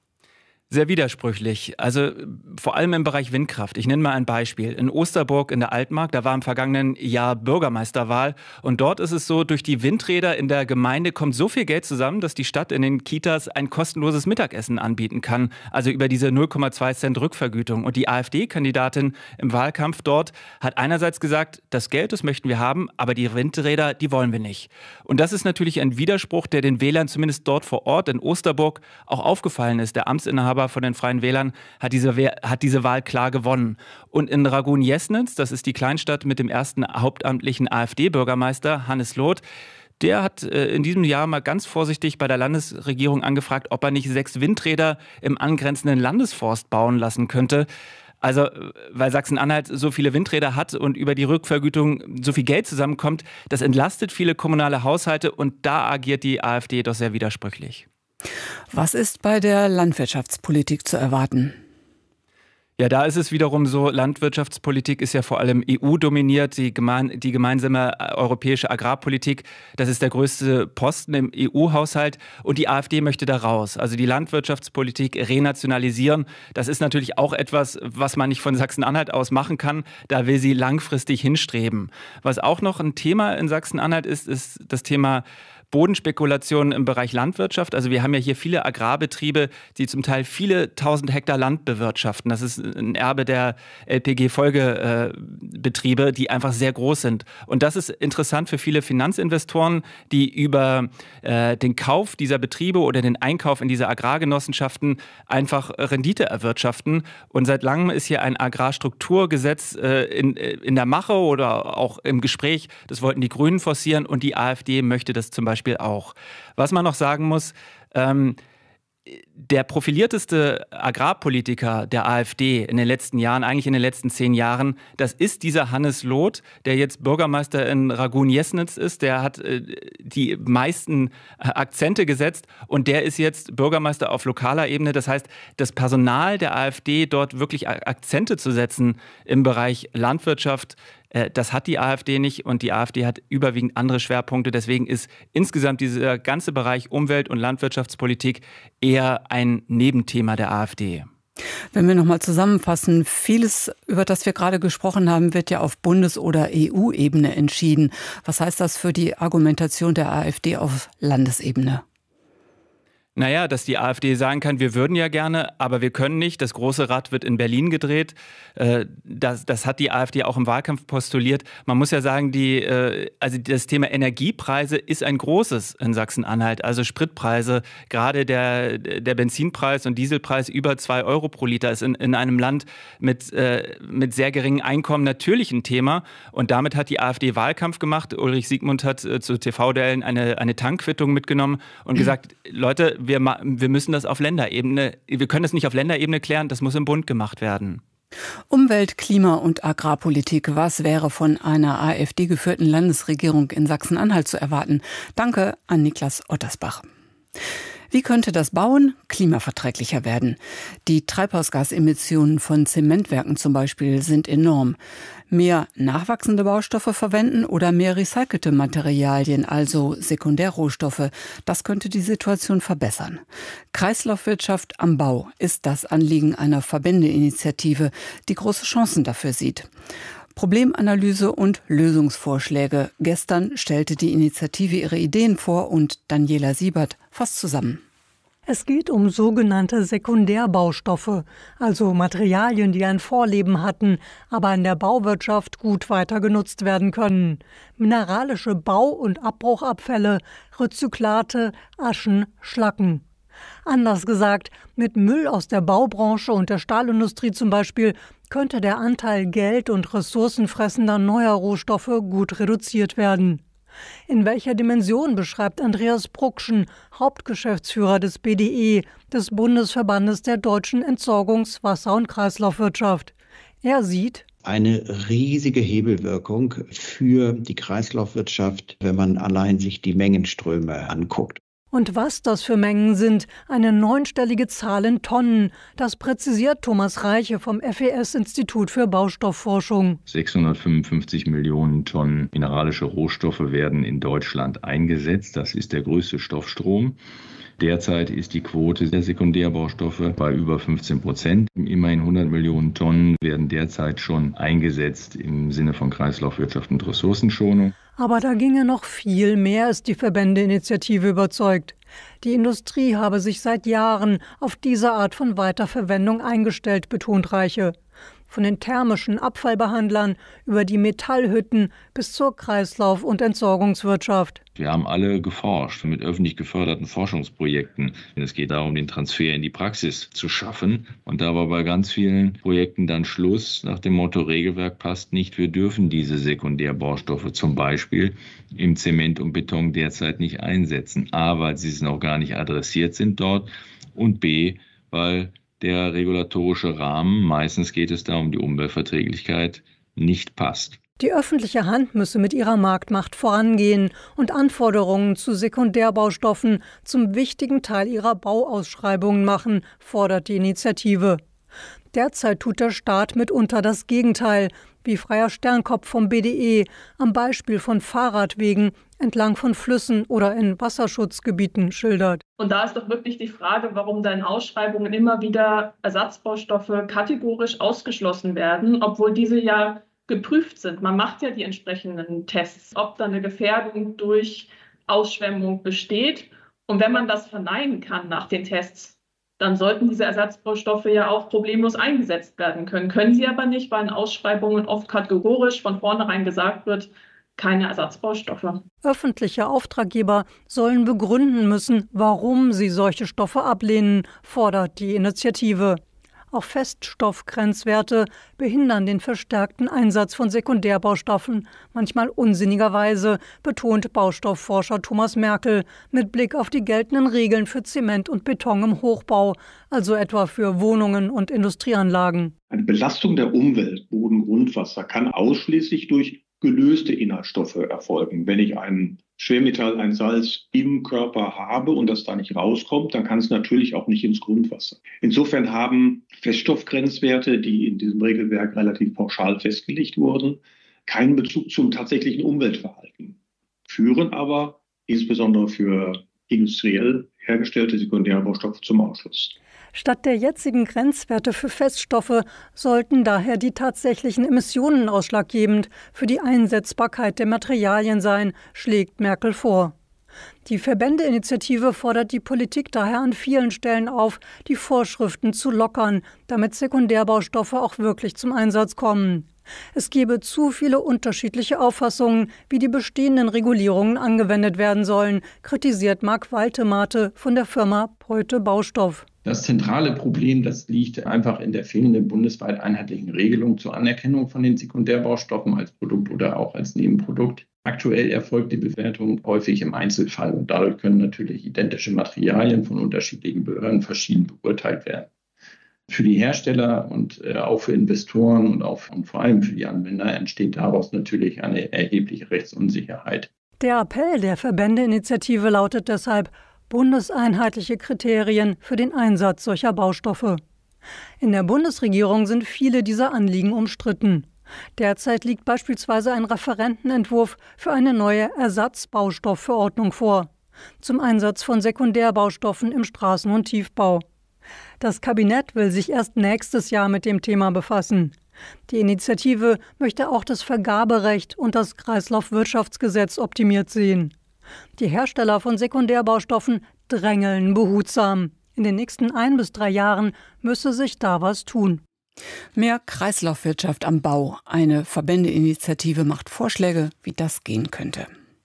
Speaker 10: Sehr widersprüchlich. Also vor allem im Bereich Windkraft. Ich nenne mal ein Beispiel. In Osterburg in der Altmark, da war im vergangenen Jahr Bürgermeisterwahl. Und dort ist es so, durch die Windräder in der Gemeinde kommt so viel Geld zusammen, dass die Stadt in den Kitas ein kostenloses Mittagessen anbieten kann. Also über diese null Komma zwei Cent Rückvergütung. Und die AfD-Kandidatin im Wahlkampf dort hat einerseits gesagt, das Geld, das möchten wir haben, aber die Windräder, die wollen wir nicht. Und das ist natürlich ein Widerspruch, der den Wählern zumindest dort vor Ort in Osterburg auch aufgefallen ist. Der Amtsinhaber von den Freien Wählern hat diese, hat diese Wahl klar gewonnen. Und in Ragun-Jesnitz, das ist die Kleinstadt mit dem ersten hauptamtlichen AfD-Bürgermeister, Hannes Loth, der hat in diesem Jahr mal ganz vorsichtig bei der Landesregierung angefragt, ob er nicht sechs Windräder im angrenzenden Landesforst bauen lassen könnte. Also, weil Sachsen-Anhalt so viele Windräder hat und über die Rückvergütung so viel Geld zusammenkommt, das entlastet viele kommunale Haushalte und da agiert die AfD doch sehr widersprüchlich.
Speaker 9: Was ist bei der Landwirtschaftspolitik zu erwarten?
Speaker 10: Ja, da ist es wiederum so, Landwirtschaftspolitik ist ja vor allem E U-dominiert, die, gemein, die gemeinsame europäische Agrarpolitik, das ist der größte Posten im E U-Haushalt und die AfD möchte da raus. Also die Landwirtschaftspolitik renationalisieren, das ist natürlich auch etwas, was man nicht von Sachsen-Anhalt aus machen kann, da will sie langfristig hinstreben. Was auch noch ein Thema in Sachsen-Anhalt ist, ist das Thema Bodenspekulationen im Bereich Landwirtschaft. Also wir haben ja hier viele Agrarbetriebe, die zum Teil viele tausend Hektar Land bewirtschaften. Das ist ein Erbe der L P G-Folgebetriebe, die einfach sehr groß sind. Und das ist interessant für viele Finanzinvestoren, die über äh, den Kauf dieser Betriebe oder den Einkauf in diese Agrargenossenschaften einfach Rendite erwirtschaften. Und seit langem ist hier ein Agrarstrukturgesetz äh, in, in der Mache oder auch im Gespräch. Das wollten die Grünen forcieren und die AfD möchte das zum Beispiel auch. Was man noch sagen muss, ähm, der profilierteste Agrarpolitiker der AfD in den letzten Jahren, eigentlich in den letzten zehn Jahren, das ist dieser Hannes Loth, der jetzt Bürgermeister in Ragun-Jesnitz ist. Der hat äh, die meisten Akzente gesetzt und der ist jetzt Bürgermeister auf lokaler Ebene. Das heißt, das Personal der AfD, dort wirklich Akzente zu setzen im Bereich Landwirtschaft, das hat die AfD nicht und die AfD hat überwiegend andere Schwerpunkte. Deswegen ist insgesamt dieser ganze Bereich Umwelt- und Landwirtschaftspolitik eher ein Nebenthema der AfD.
Speaker 9: Wenn wir nochmal zusammenfassen, vieles, über das wir gerade gesprochen haben, wird ja auf Bundes- oder E U-Ebene entschieden. Was heißt das für die Argumentation der AfD auf Landesebene?
Speaker 10: Naja, dass die AfD sagen kann, wir würden ja gerne, aber wir können nicht. Das große Rad wird in Berlin gedreht. Das, das hat die AfD auch im Wahlkampf postuliert. Man muss ja sagen, die, also das Thema Energiepreise ist ein großes in Sachsen-Anhalt. Also Spritpreise, gerade der, der Benzinpreis und Dieselpreis über zwei Euro pro Liter ist in, in einem Land mit, mit sehr geringem Einkommen natürlich ein Thema. Und damit hat die AfD Wahlkampf gemacht. Ulrich Siegmund hat zu T V-Duellen eine, eine Tankquittung mitgenommen und gesagt, Leute, Wir, wir müssen das auf Länderebene, wir können das nicht auf Länderebene klären, das muss im Bund gemacht werden.
Speaker 9: Umwelt-, Klima- und Agrarpolitik, was wäre von einer AfD-geführten Landesregierung in Sachsen-Anhalt zu erwarten? Danke an Niklas Ottersbach. Wie könnte das Bauen klimaverträglicher werden? Die Treibhausgasemissionen von Zementwerken zum Beispiel sind enorm. Mehr nachwachsende Baustoffe verwenden oder mehr recycelte Materialien, also Sekundärrohstoffe, das könnte die Situation verbessern. Kreislaufwirtschaft am Bau ist das Anliegen einer Verbändeinitiative, die große Chancen dafür sieht. Problemanalyse und Lösungsvorschläge. Gestern stellte die Initiative ihre Ideen vor und Daniela Siebert fasst zusammen.
Speaker 12: Es geht um sogenannte Sekundärbaustoffe, also Materialien, die ein Vorleben hatten, aber in der Bauwirtschaft gut weiter genutzt werden können. Mineralische Bau- und Abbruchabfälle, Rezyklate, Aschen, Schlacken. Anders gesagt, mit Müll aus der Baubranche und der Stahlindustrie zum Beispiel könnte der Anteil Geld- und ressourcenfressender neuer Rohstoffe gut reduziert werden. In welcher Dimension beschreibt Andreas Bruckschen, Hauptgeschäftsführer des B D E, des Bundesverbandes der deutschen Entsorgungs-, Wasser- und Kreislaufwirtschaft. Er sieht
Speaker 13: eine riesige Hebelwirkung für die Kreislaufwirtschaft, wenn man allein sich die Mengenströme anguckt.
Speaker 12: Und was das für Mengen sind, eine neunstellige Zahl in Tonnen, das präzisiert Thomas Reiche vom F E S-Institut für Baustoffforschung.
Speaker 14: sechshundertfünfundfünfzig Millionen Tonnen mineralische Rohstoffe werden in Deutschland eingesetzt. Das ist der größte Stoffstrom. Derzeit ist die Quote der Sekundärbaustoffe bei über fünfzehn Prozent. Immerhin hundert Millionen Tonnen werden derzeit schon eingesetzt im Sinne von Kreislaufwirtschaft und Ressourcenschonung.
Speaker 12: Aber da ginge noch viel mehr, ist die Verbändeinitiative überzeugt. Die Industrie habe sich seit Jahren auf diese Art von Weiterverwendung eingestellt, betont Reiche. Von den thermischen Abfallbehandlern über die Metallhütten bis zur Kreislauf- und Entsorgungswirtschaft.
Speaker 14: Wir haben alle geforscht mit öffentlich geförderten Forschungsprojekten. Es geht darum, den Transfer in die Praxis zu schaffen. Und da war bei ganz vielen Projekten dann Schluss nach dem Motto, Regelwerk passt nicht. Wir dürfen diese Sekundärbaustoffe zum Beispiel im Zement und Beton derzeit nicht einsetzen. A, weil sie noch gar nicht adressiert sind dort und B, weil der regulatorische Rahmen, meistens geht es da um die Umweltverträglichkeit, nicht passt.
Speaker 12: Die öffentliche Hand müsse mit ihrer Marktmacht vorangehen und Anforderungen zu Sekundärbaustoffen zum wichtigen Teil ihrer Bauausschreibungen machen, fordert die Initiative. Derzeit tut der Staat mitunter das Gegenteil, wie Freier Sternkopf vom B D E am Beispiel von Fahrradwegen entlang von Flüssen oder in Wasserschutzgebieten schildert.
Speaker 15: Und da ist doch wirklich die Frage, warum da in Ausschreibungen immer wieder Ersatzbaustoffe kategorisch ausgeschlossen werden, obwohl diese ja geprüft sind. Man macht ja die entsprechenden Tests, ob da eine Gefährdung durch Ausschwemmung besteht. Und wenn man das verneinen kann nach den Tests, dann sollten diese Ersatzbaustoffe ja auch problemlos eingesetzt werden können. Können sie aber nicht, weil in Ausschreibungen oft kategorisch von vornherein gesagt wird, keine Ersatzbaustoffe.
Speaker 12: Öffentliche Auftraggeber sollen begründen müssen, warum sie solche Stoffe ablehnen, fordert die Initiative. Auch Feststoffgrenzwerte behindern den verstärkten Einsatz von Sekundärbaustoffen, manchmal unsinnigerweise, betont Baustoffforscher Thomas Merkel mit Blick auf die geltenden Regeln für Zement und Beton im Hochbau, also etwa für Wohnungen und Industrieanlagen.
Speaker 16: Eine Belastung der Umwelt, Boden, Grundwasser kann ausschließlich durch gelöste Inhaltsstoffe erfolgen. Wenn ich ein Schwermetall, ein Salz im Körper habe und das da nicht rauskommt, dann kann es natürlich auch nicht ins Grundwasser. Insofern haben Feststoffgrenzwerte, die in diesem Regelwerk relativ pauschal festgelegt wurden, keinen Bezug zum tatsächlichen Umweltverhalten, führen aber insbesondere für industriell hergestellte Sekundärbaustoffe zum Ausschluss.
Speaker 12: Statt der jetzigen Grenzwerte für Feststoffe sollten daher die tatsächlichen Emissionen ausschlaggebend für die Einsetzbarkeit der Materialien sein, schlägt Merkel vor. Die Verbändeinitiative fordert die Politik daher an vielen Stellen auf, die Vorschriften zu lockern, damit Sekundärbaustoffe auch wirklich zum Einsatz kommen. Es gebe zu viele unterschiedliche Auffassungen, wie die bestehenden Regulierungen angewendet werden sollen, kritisiert Marc Waltemate von der Firma Preute Baustoff.
Speaker 17: Das zentrale Problem, das liegt einfach in der fehlenden bundesweit einheitlichen Regelung zur Anerkennung von den Sekundärbaustoffen als Produkt oder auch als Nebenprodukt. Aktuell erfolgt die Bewertung häufig im Einzelfall und dadurch können natürlich identische Materialien von unterschiedlichen Behörden verschieden beurteilt werden. Für die Hersteller und äh, auch für Investoren und, auch, und vor allem für die Anwender entsteht daraus natürlich eine erhebliche Rechtsunsicherheit.
Speaker 12: Der Appell der Verbändeinitiative lautet deshalb: bundeseinheitliche Kriterien für den Einsatz solcher Baustoffe. In der Bundesregierung sind viele dieser Anliegen umstritten. Derzeit liegt beispielsweise ein Referentenentwurf für eine neue Ersatzbaustoffverordnung vor, zum Einsatz von Sekundärbaustoffen im Straßen- und Tiefbau. Das Kabinett will sich erst nächstes Jahr mit dem Thema befassen. Die Initiative möchte auch das Vergaberecht und das Kreislaufwirtschaftsgesetz optimiert sehen. Die Hersteller von Sekundärbaustoffen drängeln behutsam. In den nächsten ein bis drei Jahren müsse sich da was tun.
Speaker 9: Mehr Kreislaufwirtschaft am Bau. Eine Verbändeinitiative macht Vorschläge, wie das gehen könnte.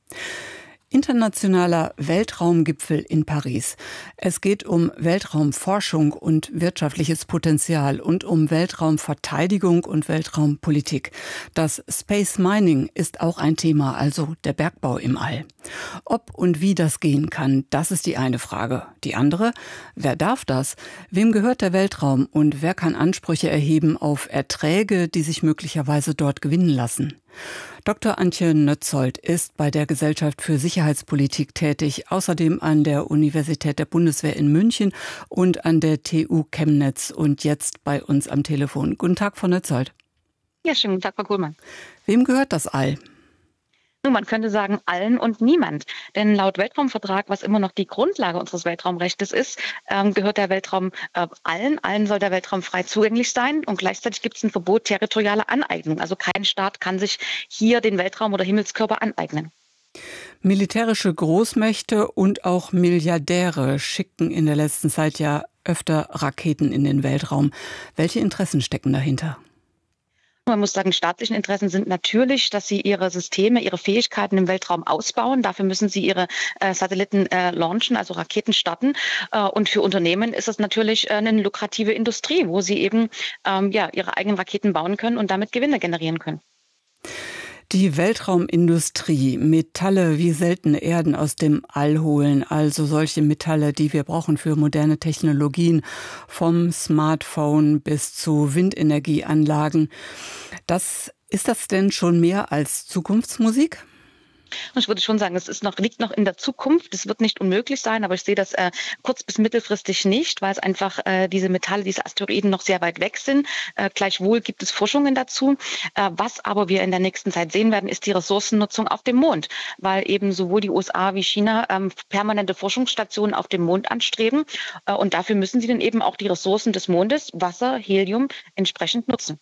Speaker 9: Internationaler Weltraumgipfel in Paris. Es geht um Weltraumforschung und wirtschaftliches Potenzial und um Weltraumverteidigung und Weltraumpolitik. Das Space Mining ist auch ein Thema, also der Bergbau im All. Ob und wie das gehen kann, das ist die eine Frage. Die andere, wer darf das? Wem gehört der Weltraum und wer kann Ansprüche erheben auf Erträge, die sich möglicherweise dort gewinnen lassen? Doktor Antje Nötzold ist bei der Gesellschaft für Sicherheitspolitik tätig, außerdem an der Universität der Bundeswehr in München und an der T U Chemnitz und jetzt bei uns am Telefon. Guten Tag, Frau Nötzold.
Speaker 18: Ja, schönen guten Tag, Frau Kuhlmann.
Speaker 9: Wem gehört das All?
Speaker 18: Nun, man könnte sagen, allen und niemand. Denn laut Weltraumvertrag, was immer noch die Grundlage unseres Weltraumrechts ist, ähm, gehört der Weltraum äh, allen. Allen soll der Weltraum frei zugänglich sein. Und gleichzeitig gibt es ein Verbot territorialer Aneignung. Also kein Staat kann sich hier den Weltraum oder Himmelskörper aneignen.
Speaker 9: Militärische Großmächte und auch Milliardäre schicken in der letzten Zeit ja öfter Raketen in den Weltraum. Welche Interessen stecken dahinter?
Speaker 18: Man muss sagen, staatliche Interessen sind natürlich, dass sie ihre Systeme, ihre Fähigkeiten im Weltraum ausbauen. Dafür müssen sie ihre äh, Satelliten äh, launchen, also Raketen starten. Äh, und für Unternehmen ist es natürlich äh, eine lukrative Industrie, wo sie eben ähm, ja, ihre eigenen Raketen bauen können und damit Gewinne generieren können.
Speaker 9: Die Weltraumindustrie, Metalle wie seltene Erden aus dem All holen, also solche Metalle, die wir brauchen für moderne Technologien, vom Smartphone bis zu Windenergieanlagen. Das, ist das denn schon mehr als Zukunftsmusik?
Speaker 18: Ich würde schon sagen, es ist noch, liegt noch in der Zukunft. Es wird nicht unmöglich sein, aber ich sehe das äh, kurz- bis mittelfristig nicht, weil es einfach äh, diese Metalle, diese Asteroiden noch sehr weit weg sind. Äh, gleichwohl gibt es Forschungen dazu. Äh, was aber wir in der nächsten Zeit sehen werden, ist die Ressourcennutzung auf dem Mond, weil eben sowohl die U S A wie China ähm, permanente Forschungsstationen auf dem Mond anstreben. Äh, und dafür müssen sie dann eben auch die Ressourcen des Mondes, Wasser, Helium, entsprechend nutzen.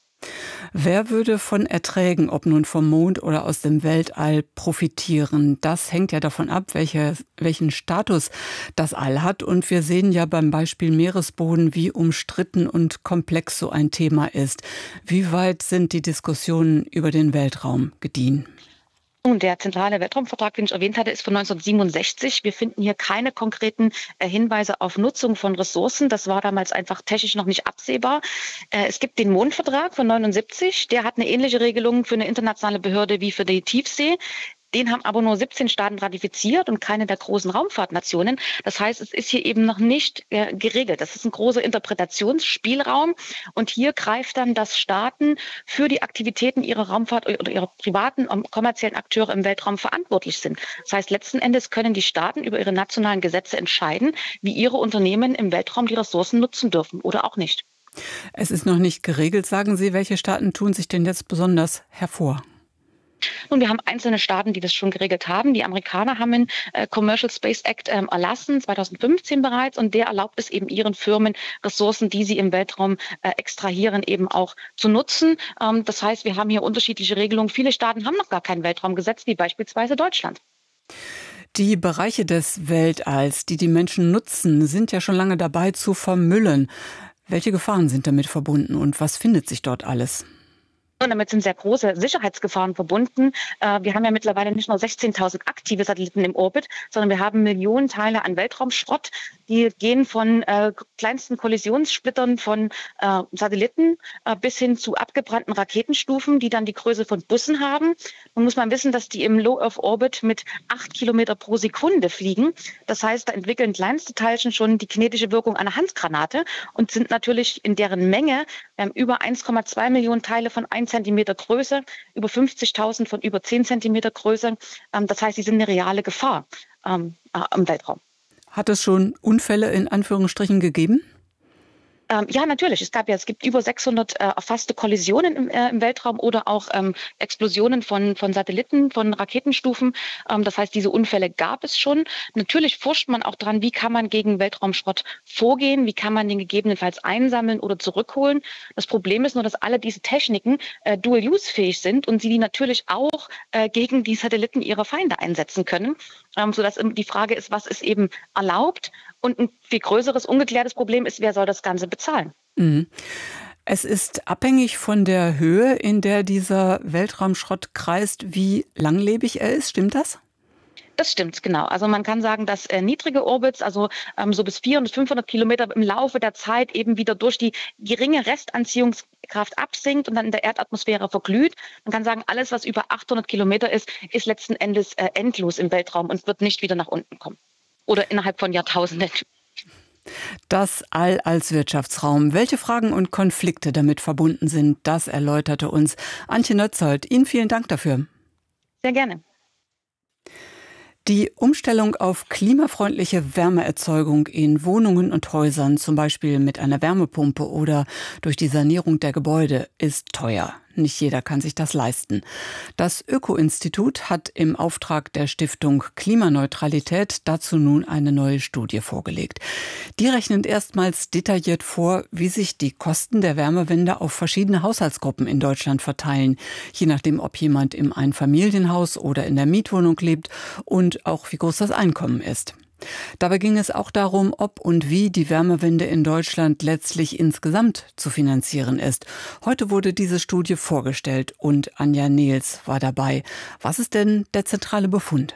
Speaker 9: Wer würde von Erträgen, ob nun vom Mond oder aus dem Weltall, profitieren? Das hängt ja davon ab, welche, welchen Status das All hat. Und wir sehen ja beim Beispiel Meeresboden, wie umstritten und komplex so ein Thema ist. Wie weit sind die Diskussionen über den Weltraum gediehen?
Speaker 18: Und der zentrale Weltraumvertrag, den ich erwähnt hatte, ist von neunzehnhundertsiebenundsechzig. Wir finden hier keine konkreten äh, Hinweise auf Nutzung von Ressourcen. Das war damals einfach technisch noch nicht absehbar. Äh, es gibt den Mondvertrag von neunundsiebzig. Der hat eine ähnliche Regelung für eine internationale Behörde wie für die Tiefsee. Den haben aber nur siebzehn Staaten ratifiziert und keine der großen Raumfahrtnationen. Das heißt, es ist hier eben noch nicht äh, geregelt. Das ist ein großer Interpretationsspielraum. Und hier greift dann, dass Staaten für die Aktivitäten ihrer Raumfahrt oder ihrer privaten und kommerziellen Akteure im Weltraum verantwortlich sind. Das heißt, letzten Endes können die Staaten über ihre nationalen Gesetze entscheiden, wie ihre Unternehmen im Weltraum die Ressourcen nutzen dürfen oder auch nicht.
Speaker 9: Es ist noch nicht geregelt, sagen Sie. Welche Staaten tun sich denn jetzt besonders hervor?
Speaker 18: Nun, wir haben einzelne Staaten, die das schon geregelt haben. Die Amerikaner haben den äh, Commercial Space Act ähm, erlassen, zweitausendfünfzehn bereits. Und der erlaubt es eben ihren Firmen, Ressourcen, die sie im Weltraum äh, extrahieren, eben auch zu nutzen. Ähm, das heißt, wir haben hier unterschiedliche Regelungen. Viele Staaten haben noch gar kein Weltraumgesetz, wie beispielsweise Deutschland.
Speaker 9: Die Bereiche des Weltalls, die die Menschen nutzen, sind ja schon lange dabei zu vermüllen. Welche Gefahren sind damit verbunden und was findet sich dort alles?
Speaker 18: Und damit sind sehr große Sicherheitsgefahren verbunden. Wir haben ja mittlerweile nicht nur sechzehntausend aktive Satelliten im Orbit, sondern wir haben Millionen Teile an Weltraumschrott. Die gehen von äh, kleinsten Kollisionssplittern von äh, Satelliten äh, bis hin zu abgebrannten Raketenstufen, die dann die Größe von Bussen haben. Nun muss man wissen, dass die im Low Earth Orbit mit acht Kilometer pro Sekunde fliegen. Das heißt, da entwickeln kleinste Teilchen schon die kinetische Wirkung einer Handgranate und sind natürlich in deren Menge wir haben über eins Komma zwei Millionen Teile von ein Zentimeter Größe, über fünfzigtausend von über zehn Zentimeter Größe. Ähm, das heißt, sie sind eine reale Gefahr ähm, äh, im Weltraum.
Speaker 9: Hat es schon Unfälle in Anführungsstrichen gegeben?
Speaker 18: Ähm, ja, natürlich. Es gab ja, es gibt über sechshundert äh, erfasste Kollisionen im, äh, im Weltraum oder auch ähm, Explosionen von, von Satelliten, von Raketenstufen. Ähm, das heißt, diese Unfälle gab es schon. Natürlich forscht man auch dran, wie kann man gegen Weltraumschrott vorgehen, wie kann man den gegebenenfalls einsammeln oder zurückholen. Das Problem ist nur, dass alle diese Techniken äh, dual-use-fähig sind und sie die natürlich auch äh, gegen die Satelliten ihrer Feinde einsetzen können. Ähm, sodass die Frage ist, was ist eben erlaubt? Und ein viel größeres, ungeklärtes Problem ist, wer soll das Ganze bezahlen?
Speaker 9: Mhm. Es ist abhängig von der Höhe, in der dieser Weltraumschrott kreist, wie langlebig er ist. Stimmt das?
Speaker 18: Das stimmt, genau. Also man kann sagen, dass äh, niedrige Orbits, also ähm, so bis vierhundert, fünfhundert Kilometer im Laufe der Zeit eben wieder durch die geringe Restanziehungskraft absinkt und dann in der Erdatmosphäre verglüht. Man kann sagen, alles, was über achthundert Kilometer ist, ist letzten Endes äh, endlos im Weltraum und wird nicht wieder nach unten kommen. Oder innerhalb von Jahrtausenden.
Speaker 9: Das All als Wirtschaftsraum. Welche Fragen und Konflikte damit verbunden sind, das erläuterte uns Antje Nötzold. Ihnen vielen Dank dafür.
Speaker 18: Sehr gerne.
Speaker 9: Die Umstellung auf klimafreundliche Wärmeerzeugung in Wohnungen und Häusern, zum Beispiel mit einer Wärmepumpe oder durch die Sanierung der Gebäude, ist teuer. Nicht jeder kann sich das leisten. Das Öko-Institut hat im Auftrag der Stiftung Klimaneutralität dazu nun eine neue Studie vorgelegt. Die rechnet erstmals detailliert vor, wie sich die Kosten der Wärmewende auf verschiedene Haushaltsgruppen in Deutschland verteilen, je nachdem, ob jemand im Einfamilienhaus oder in der Mietwohnung lebt und auch wie groß das Einkommen ist. Dabei ging es auch darum, ob und wie die Wärmewende in Deutschland letztlich insgesamt zu finanzieren ist. Heute wurde diese Studie vorgestellt und Anja Nehls war dabei. Was ist denn der zentrale Befund?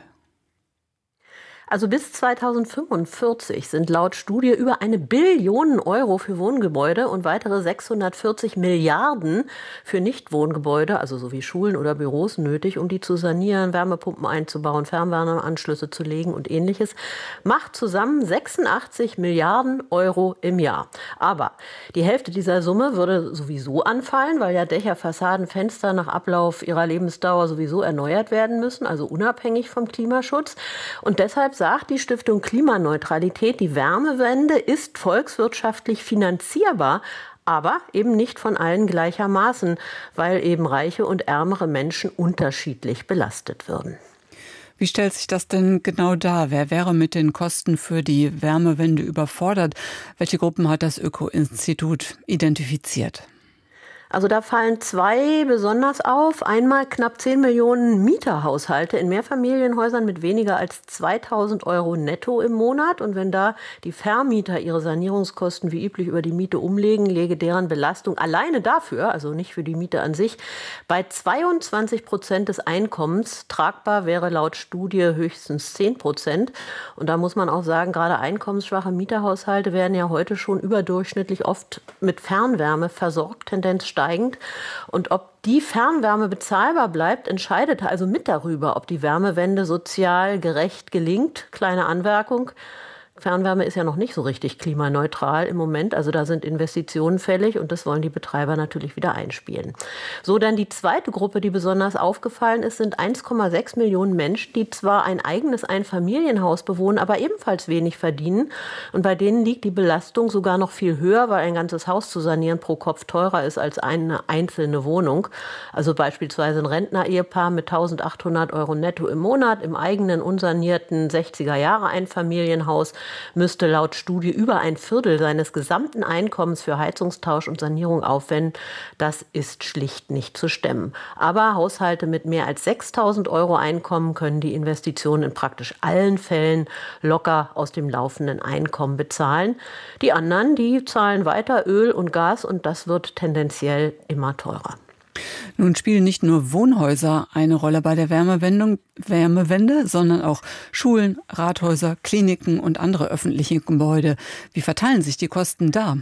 Speaker 19: Also bis zweitausendfünfundvierzig sind laut Studie über eine Billion Euro für Wohngebäude und weitere sechshundertvierzig Milliarden für Nichtwohngebäude, also so wie Schulen oder Büros, nötig, um die zu sanieren, Wärmepumpen einzubauen, Fernwärmeanschlüsse zu legen und ähnliches. Macht zusammen sechsundachtzig Milliarden Euro im Jahr. Aber die Hälfte dieser Summe würde sowieso anfallen, weil ja Dächer, Fassaden, Fenster nach Ablauf ihrer Lebensdauer sowieso erneuert werden müssen, also unabhängig vom Klimaschutz. Und deshalb sagt die Stiftung Klimaneutralität, die Wärmewende ist volkswirtschaftlich finanzierbar, aber eben nicht von allen gleichermaßen, weil eben reiche und ärmere Menschen unterschiedlich belastet würden.
Speaker 9: Wie stellt sich das denn genau dar? Wer wäre mit den Kosten für die Wärmewende überfordert? Welche Gruppen hat das Öko-Institut identifiziert?
Speaker 19: Also da fallen zwei besonders auf. Einmal knapp zehn Millionen Mieterhaushalte in Mehrfamilienhäusern mit weniger als zweitausend Euro netto im Monat. Und wenn da die Vermieter ihre Sanierungskosten wie üblich über die Miete umlegen, läge deren Belastung alleine dafür, also nicht für die Miete an sich, bei zweiundzwanzig Prozent des Einkommens. Tragbar wäre laut Studie höchstens zehn Prozent. Und da muss man auch sagen, gerade einkommensschwache Mieterhaushalte werden ja heute schon überdurchschnittlich oft mit Fernwärme versorgt, Tendenz steigend. Und ob die Fernwärme bezahlbar bleibt, entscheidet also mit darüber, ob die Wärmewende sozial gerecht gelingt. Kleine Anmerkung. Fernwärme ist ja noch nicht so richtig klimaneutral im Moment. Also da sind Investitionen fällig und das wollen die Betreiber natürlich wieder einspielen. So, dann die zweite Gruppe, die besonders aufgefallen ist, sind eins Komma sechs Millionen Menschen, die zwar ein eigenes Einfamilienhaus bewohnen, aber ebenfalls wenig verdienen. Und bei denen liegt die Belastung sogar noch viel höher, weil ein ganzes Haus zu sanieren pro Kopf teurer ist als eine einzelne Wohnung. Also beispielsweise ein Rentner-Ehepaar mit eintausendachthundert Euro netto im Monat im eigenen unsanierten sechziger Jahre Einfamilienhaus müsste laut Studie über ein Viertel seines gesamten Einkommens für Heizungstausch und Sanierung aufwenden. Das ist schlicht nicht zu stemmen. Aber Haushalte mit mehr als sechstausend Euro Einkommen können die Investitionen in praktisch allen Fällen locker aus dem laufenden Einkommen bezahlen. Die anderen, die zahlen weiter Öl und Gas und das wird tendenziell immer teurer.
Speaker 9: Nun spielen nicht nur Wohnhäuser eine Rolle bei der Wärmewende, Wärmewende, sondern auch Schulen, Rathäuser, Kliniken und andere öffentliche Gebäude. Wie verteilen sich die Kosten da?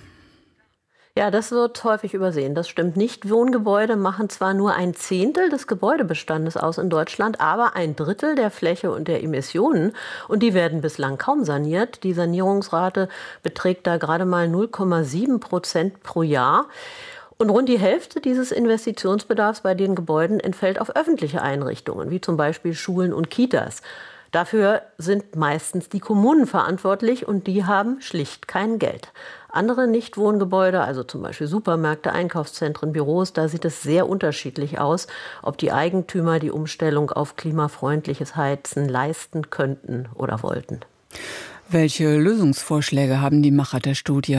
Speaker 19: Ja, das wird häufig übersehen. Das stimmt nicht. Wohngebäude machen zwar nur ein Zehntel des Gebäudebestandes aus in Deutschland, aber ein Drittel der Fläche und der Emissionen. Und die werden bislang kaum saniert. Die Sanierungsrate beträgt da gerade mal null Komma sieben Prozent pro Jahr. Und rund die Hälfte dieses Investitionsbedarfs bei den Gebäuden entfällt auf öffentliche Einrichtungen, wie zum Beispiel Schulen und Kitas. Dafür sind meistens die Kommunen verantwortlich und die haben schlicht kein Geld. Andere Nichtwohngebäude, also zum Beispiel Supermärkte, Einkaufszentren, Büros, da sieht es sehr unterschiedlich aus, ob die Eigentümer die Umstellung auf klimafreundliches Heizen leisten könnten oder wollten.
Speaker 9: Welche Lösungsvorschläge haben die Macher der Studie?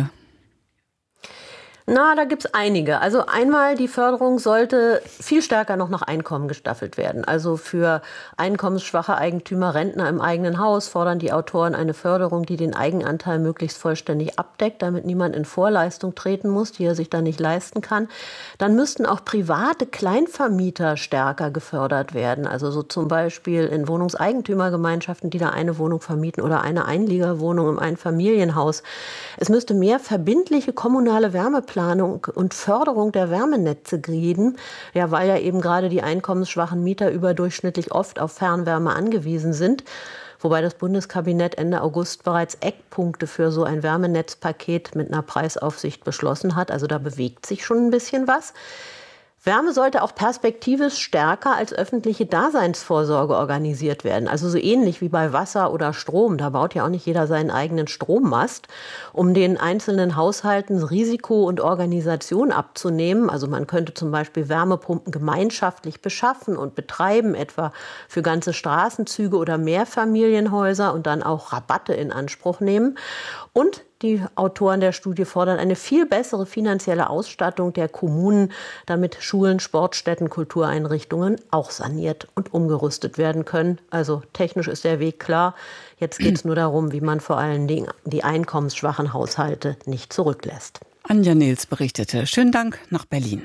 Speaker 19: Na, da gibt's einige. Also einmal, die Förderung sollte viel stärker noch nach Einkommen gestaffelt werden. Also für einkommensschwache Eigentümer, Rentner im eigenen Haus fordern die Autoren eine Förderung, die den Eigenanteil möglichst vollständig abdeckt, damit niemand in Vorleistung treten muss, die er sich dann nicht leisten kann. Dann müssten auch private Kleinvermieter stärker gefördert werden. Also so zum Beispiel in Wohnungseigentümergemeinschaften, die da eine Wohnung vermieten oder eine Einliegerwohnung im Einfamilienhaus. Es müsste mehr verbindliche kommunale Wärmeplanung Planung und Förderung der Wärmenetze geben, ja, weil ja eben gerade die einkommensschwachen Mieter überdurchschnittlich oft auf Fernwärme angewiesen sind. Wobei das Bundeskabinett Ende August bereits Eckpunkte für so ein Wärmenetzpaket mit einer Preisaufsicht beschlossen hat. Also da bewegt sich schon ein bisschen was. Wärme sollte auch perspektivisch stärker als öffentliche Daseinsvorsorge organisiert werden. Also so ähnlich wie bei Wasser oder Strom. Da baut ja auch nicht jeder seinen eigenen Strommast, um den einzelnen Haushalten Risiko und Organisation abzunehmen. Also man könnte zum Beispiel Wärmepumpen gemeinschaftlich beschaffen und betreiben, etwa für ganze Straßenzüge oder Mehrfamilienhäuser und dann auch Rabatte in Anspruch nehmen. Und die Autoren der Studie fordern eine viel bessere finanzielle Ausstattung der Kommunen, damit Schulen, Sportstätten, Kultureinrichtungen auch saniert und umgerüstet werden können. Also technisch ist der Weg klar. Jetzt geht es nur darum, wie man vor allen Dingen die einkommensschwachen Haushalte nicht zurücklässt.
Speaker 9: Anja Nils berichtete. Schönen Dank nach Berlin.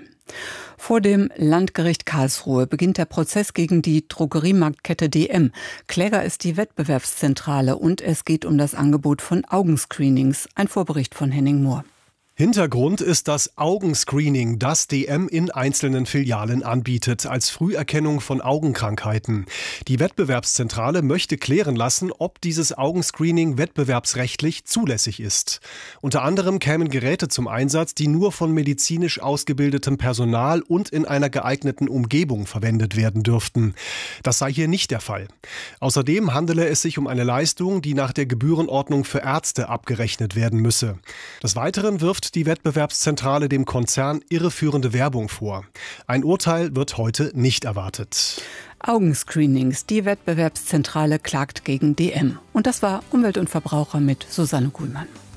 Speaker 9: Vor dem Landgericht Karlsruhe beginnt der Prozess gegen die Drogeriemarktkette D M. Kläger ist die Wettbewerbszentrale und es geht um das Angebot von Augenscreenings. Ein Vorbericht von Henning Mohr.
Speaker 20: Hintergrund ist das Augenscreening, das D M in einzelnen Filialen anbietet, als Früherkennung von Augenkrankheiten. Die Wettbewerbszentrale möchte klären lassen, ob dieses Augenscreening wettbewerbsrechtlich zulässig ist. Unter anderem kämen Geräte zum Einsatz, die nur von medizinisch ausgebildetem Personal und in einer geeigneten Umgebung verwendet werden dürften. Das sei hier nicht der Fall. Außerdem handele es sich um eine Leistung, die nach der Gebührenordnung für Ärzte abgerechnet werden müsse. Des Weiteren wirft die Wettbewerbszentrale dem Konzern irreführende Werbung vor. Ein Urteil wird heute nicht erwartet.
Speaker 9: Augenscreenings, die Wettbewerbszentrale klagt gegen D M. Und das war Umwelt und Verbraucher mit Susanne Kuhlmann.